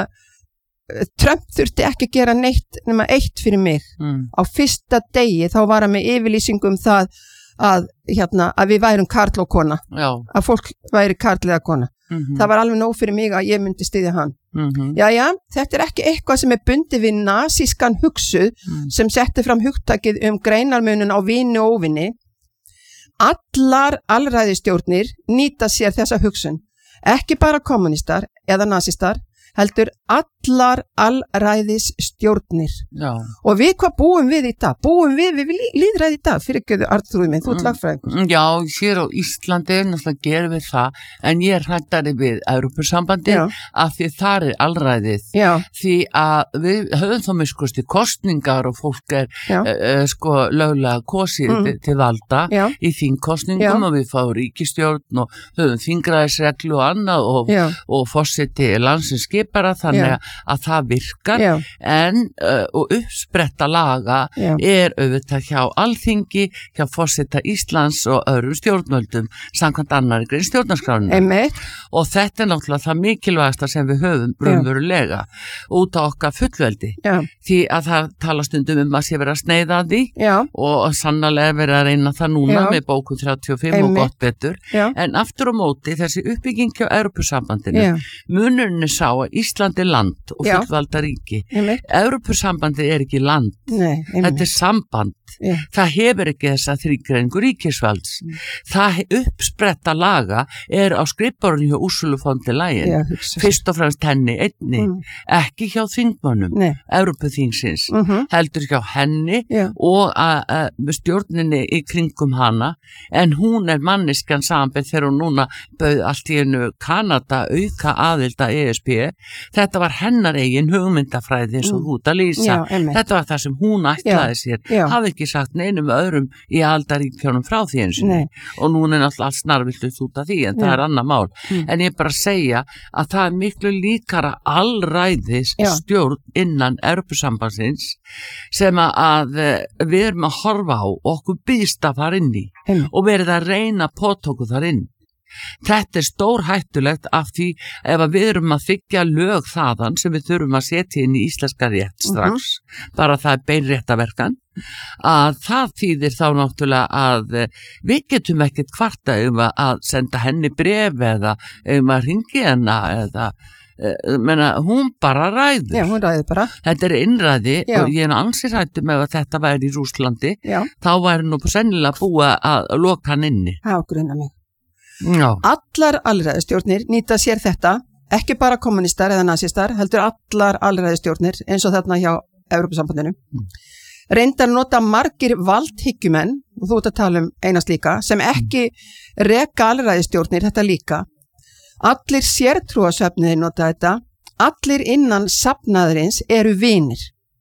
Trump þurfti ekki að gera neitt nema eitt fyrir mig. Mm. Á fyrsta degi þá var hann með yfirlýsingum það að, hérna, að við værum karl og kona, Já. Að fólk væri karl eða kona. Mm-hmm. Það var alveg nóg fyrir mig að ég myndi styðja hann. Mm-hmm. Jæja, þetta er ekki eitthvað sem er bundið við nasískan hugsuð mm. sem setti fram hugtakið um greinarmunun á vini og óvini. Allar alræðistjórnir nýta sér þessa hugsun, ekki bara kommunistar eða nasistar, heldur allar alræðisstjórnir. Já. Og við hvað búum við í dag? Búum við við lýðræði í dag? Fyrir ekki þau Arnþrúður minn, þú ert lagfræðingur. Já, hér á Íslandi náttúrulega gerum við það, en ég er hræddari við Evrópusambandið af því þar er alræðið. Já. Því að við höfum þá miskusti kostningar og fólk er uh, sko löglega kosið mm. til, til valda Já. Í þingkostningum og við fáum ríkisstjórn og höfum þingræðisreglu og annað og, og forseti landsins bara þannig Já. Að það virkar Já. En uh, og uppspretta laga Já. Er auðvitað hjá Alþingi, hjá forseta Íslands og öðrum stjórnvöldum samkvæmt annarri grein stjórnarskrárinnar og þetta er náttúrulega það mikilvægasta sem við höfum raunverulega út á okkar fullveldi Já. Því að það tala stundum um að sé vera að sneiða að því Já. Og sannarlega vera að reyna það núna Já. Með bókun þrjátíu og fimm Einmitt. Og gott betur Já. En aftur á móti þessi uppbygging hjá Evrópusambandinu munurinn er sá að Ísland er land og Já. fullvalda ríki. Einmitt. Evrópusambandið er ekki land. Nei, Þetta er samband. Já. Það hefur ekki þessa þrígreiningu ríkisvalds. Mm. Það uppspretta laga er á skrifborðinu hjá Ursulu von der Leyen. Já, hugsa. Fyrst og fremst henni einni. Mm. Ekki hjá þingmönnum, Nei. Evrópuþingsins. Mm -hmm. Heldur hjá henni Já. og að stjórninni í kringum hana. En hún er manneskjan samanbyrð þegar hún núna bauð allt í einu Kanada auka aðild að E S B. Þetta var hennar eigin hugmyndafræði eins og út að lýsa. Já, einmitt. Þetta var það sem hún ætlaði sér. Já. Hafði ekki sagt neinum öðrum í aldaríkjónum frá því eins og Nei. og núna er náttúrulega allt snarvillt út af því en það Já. er annað mál. Mm. En ég bara segja að það er miklu líkara allræðis Já. stjórn innan Evrópusambandsins sem að við erum að horfa á og okkur býðst að fara inn í Einmitt. og verið að reyna pótóku þar inn. Þetta er stór hættulegt af því ef að við erum að þykja lög þaðan sem við þurfum að setja inn í íslenska rétt strax, uh-huh. bara það er beinréttaverkan, að það þýðir þá náttúrulega að við getum ekkert kvarta um að senda henni bref eða um að ringi hennar eða menna, hún bara ræður. Já, hún ræður bara. Þetta er innræði Já. og ég er ansið rættu með að þetta væri í Rússlandi, Já. þá væri nú sennilega búið að loka hann inni. Það grunnar mig. Já. Allar alræðistjórnir nýta sér þetta, ekki bara kommunistar eða nazistar, heldur allar alræðistjórnir eins og þarna hjá Evrópusambandinu. Mm. Reyndar nota margir valdhyggjumenn, og þú ert að tala um einast líka, sem ekki reka alræðistjórnir þetta líka. Allir sértrúasöfniðir nota þetta, allir innan safnaðurins eru vinir.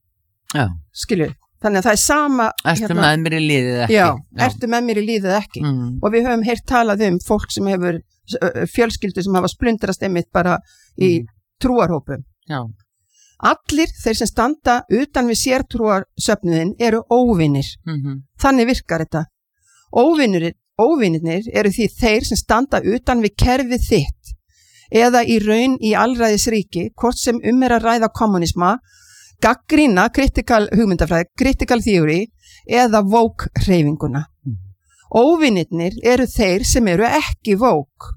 Já. Skilju, þannig að það er sama... Ertu hérna, með mér í líðið ekki? Já, já. Ertu með mér í líðið ekki? Mm. Og við höfum heyrt talað um fólk sem hefur fjölskyldu sem hafa splundrast einmitt bara í mm. trúarhópum. Já. Allir þeir sem standa utan við sértrúarsöfniðin eru óvinir. Mm-hmm. Þannig virkar þetta. Óvinir, óvinirnir eru því þeir sem standa utan við kerfið þitt eða í raun í allræðisríki, hvort sem um er að ræða kommunisma, gaggrína, critical hugmyndafræði, critical theory eða woke hreyfinguna. Mm. Óvinirnir eru þeir sem eru ekki woke.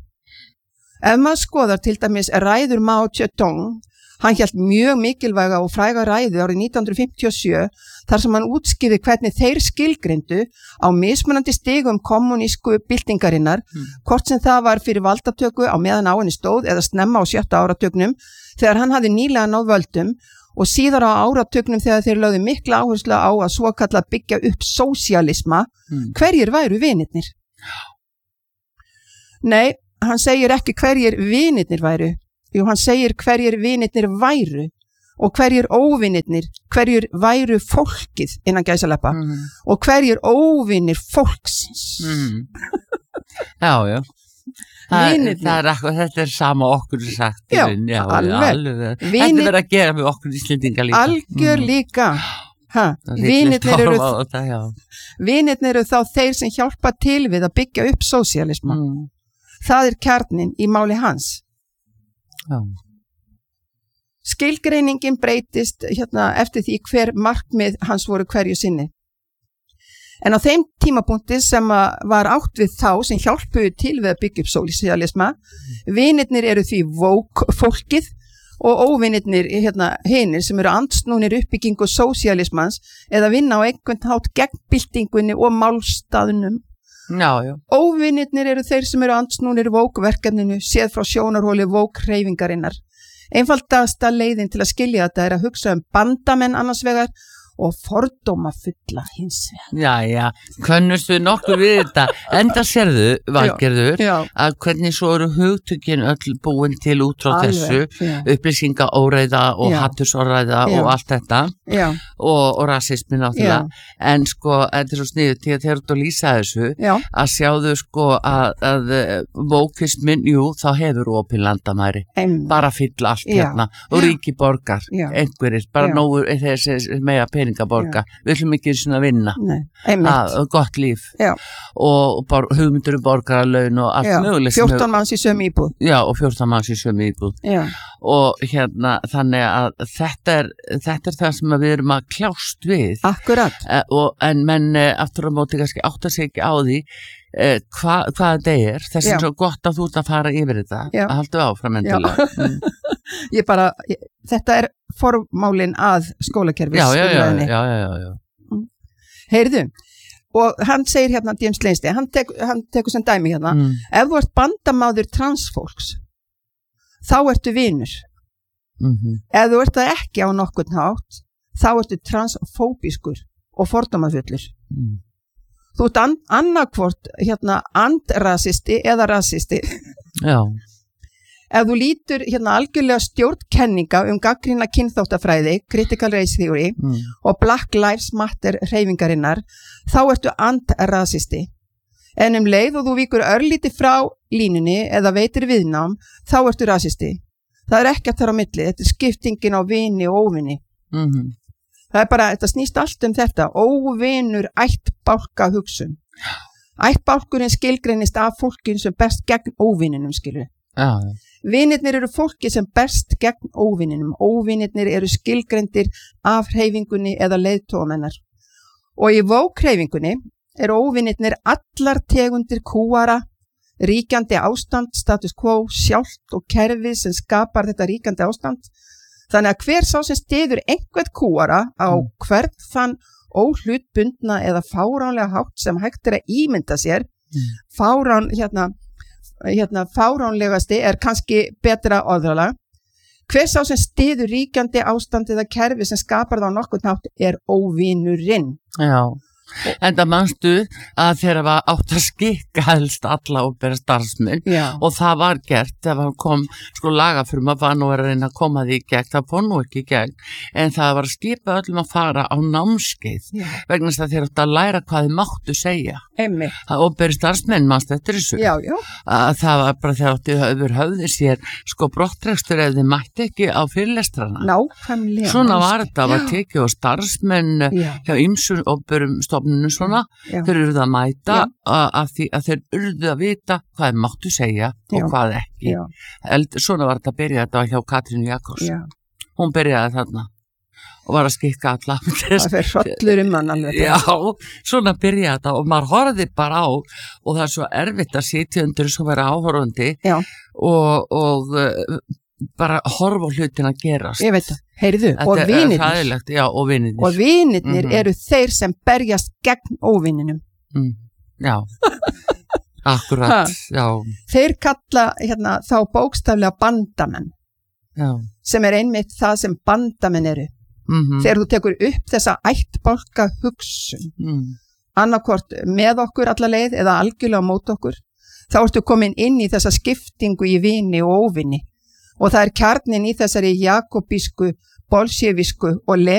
Ef maður skoðar til dæmis ræður Mao Zedong, hann hélt mjög mikilvæga og fræga ræðu árið nítján hundruð fimmtíu og sjö þar sem hann útskýði hvernig þeir skilgreindu á mismunandi stigum kommunísku byltingarinnar, mm. hvort sem það var fyrir valdatöku á meðan á henni stóð eða snemma á sjötta áratögnum þegar hann hafði nýlega náð völdum og síðar á áratögnum þegar þeir lögðu mikla áherslu á að svo kalla byggja upp sósíalisma, mm. hverjir væru vinirnir? Nei, hann segir ekki hverjir vinirnir væru. Jú, hann segir hverjir vinirnir væru og hverjir óvinirnir, hverjir væru fólkið innan gæsaleppa mm. og hverjir óvinir fólksins. Mm. Já, já. Það, það er akkur, þetta er sama okkur sagt. Já, já alveg. alveg. Þetta er verið að gera með okkur Íslendinga líka. Algjör líka. Mm. Vinirnir eru, vinirnir eru þá þeir sem hjálpa til við að byggja upp sósíalisma. Mm. Það er kjarnin í máli hans. Já. Skilgreiningin breytist hérna, eftir því hver markmið hans voru hverju sinni. En á þeim tímapunkti sem var átt við þá sem hjálpuðu til við að byggja upp sósíalisma, vinirnir eru því woke fólkið og óvinirnir hérna, hinir sem eru andsnúnir uppbyggingu sósíalismans eða vinna á einhvern hátt gegn byltingunni og málstaðnum. Já, já. Óvinirnir eru þeir sem eru andsnúnir vókverkefninu séð frá sjónarhóli vókhreyfingarinnar. Einfaldasta leiðin til að skilja þetta er að hugsa um bandamenn annars vegar og fordóma fulla hins vegar. Já, já, könnust við nokkuð við þetta. Enda sérðu, Valgerður, já, já. Að hvernig svo eru hugtökin öll búin til út frá Alveg, þessu, já. Upplýsinga óræða og hattursorræða og allt þetta og, og rasismi náttúrulega. En sko, þetta er svo sniðið til að þegar þú lýsa þessu, já. Að sjáðu sko að, að vókismin, jú, þá hefur opin landamæri. Em. Bara fylla allt já. Hérna og ríki borgar, já. Einhverjir, bara nógu þessi meira pening að borga, já. Við ætlum ekki svona að vinna. Nei, að, gott líf já. Og bor, hugmyndur um borgaralaun og allt mögulegt. fjórtán manns í sömu íbúð. Já, og fjórtán manns í sömu íbúð. Já. Og hérna, þannig að þetta er, þetta er það sem við erum að kljást við. Akkurat. Uh, og, en menn uh, aftur á móti kannski átta sig ekki á því eh, hva, hvað þetta er, þess Já. er svo gott að þú ert að fara yfir þetta, Já. að haldu áfram endilega. Mm. Ég bara, ég, þetta er formálin að skólakerfis. Já, já, já, umræðunni. já, já, já, já. Heyrðu, og hann segir hérna, James Leinstein, hann, tek, hann tekur sem dæmi hérna, Mm. ef þú ert bandamáður transfólks, þá ertu vinur. Mm-hmm. Ef þú ert það ekki á nokkurn hátt, þá ertu transfóbískur og fordómafullur. Mm. Þú ert an, annarkvort hérna andrasisti eða rasisti. Já. Ef þú lítur hérna algjörlega stjórnkenninga um gagnrýna kynþáttafræði, critical race theory Mm. og Black Lives Matter hreyfingarinnar, þá ertu andrasisti. En um leið og þú víkur örlíti frá línunni eða veitir viðnám, þá ertu rasisti. Það er ekkert þar á milli, þetta er skiptingin á vini og óvini. Mm-hmm. Það er bara, þetta snýst allt um þetta, óvinur ættbálka hugsun. Ættbálkurinn skilgreinist af fólkin sem best gegn óvininum, skilur. Já. Vinirnir eru fólki sem best gegn óvininum. Óvinirnir eru skilgreindir af hreyfingunni eða leiðtóamennar. Og í vók-hreyfingunni eru óvinirnir allar tegundir kúara, ríkjandi ástand, status quo, sjálft og kerfið sem skapar þetta ríkjandi ástand. Þannig að hver sá sem stiður einhvern kúara á Mm. hvern þann óhlutbundna eða fáránlega hátt sem hægt er að ímynda sér, Mm. fárán, hérna, hérna, fáránlegasti er kannski betra orðalag. Hver sá sem stiður ríkjandi ástand eða kerfi sem skapar það á nokkurn hátt er óvinurinn. Já. En það manstu að þeirra var átt að skikka helst alla og bera starfsmenn Já. og það var gert þegar hann kom, sko lagafrum að var nú að reyna að koma því í gegn, það fór nú ekki í gegn, en það var að skipa öllum að fara á námskeið Já. vegna þess að þeir átt að læra hvað þið máttu segja. Einmitt. Og bera starfsmenn manstu eftir þessu. Já, já. Að það var bara þegar átti höfður höfði sér sko brottrekstur ef þið mætti ekki á fyrirlestrana. Nákvæmlega. Svona var þetta, var Já. tekið og starfsmenn Já. hjá ýmsum opinberum stofnunum svona, Já. þeir urðu að mæta Já. að, að, því, að þeir urðu að vita hvað þeir máttu segja og Já. hvað ekki. Já. Eld, svona var þetta að byrja þetta hjá Katrínu Jakobs. Já. Hún byrjaði þarna og var að skikka alla. Það fer hrollur um hann alveg. Já, svona byrjaði þetta og maður horfði bara á og það er svo erfitt að sitja undir svo vera áhorfandi Já. og, og uh, bara horfa á hlutin að gerast. Ég veit það. Heyrðu, Þetta og er vinirnir. hræðilegt, já, og vinirnir. Og vinirnir Mhm. eru þeir sem berjast gegn óvininum. Mm, já, akkurat, Ha. já, Þeir kalla hérna, þá bókstaflega bandamenn, já. sem er einmitt það sem bandamenn eru. Mm-hmm. Þegar þú tekur upp þessa ættbálka hugsun, Mm. annarkvort með okkur alla leið eða algjörlega á mót okkur, þá ertu komin inn í þessa skiptingu í vini og óvini. Og það er kjarnin í þessari jakobísku, bolsjevisku og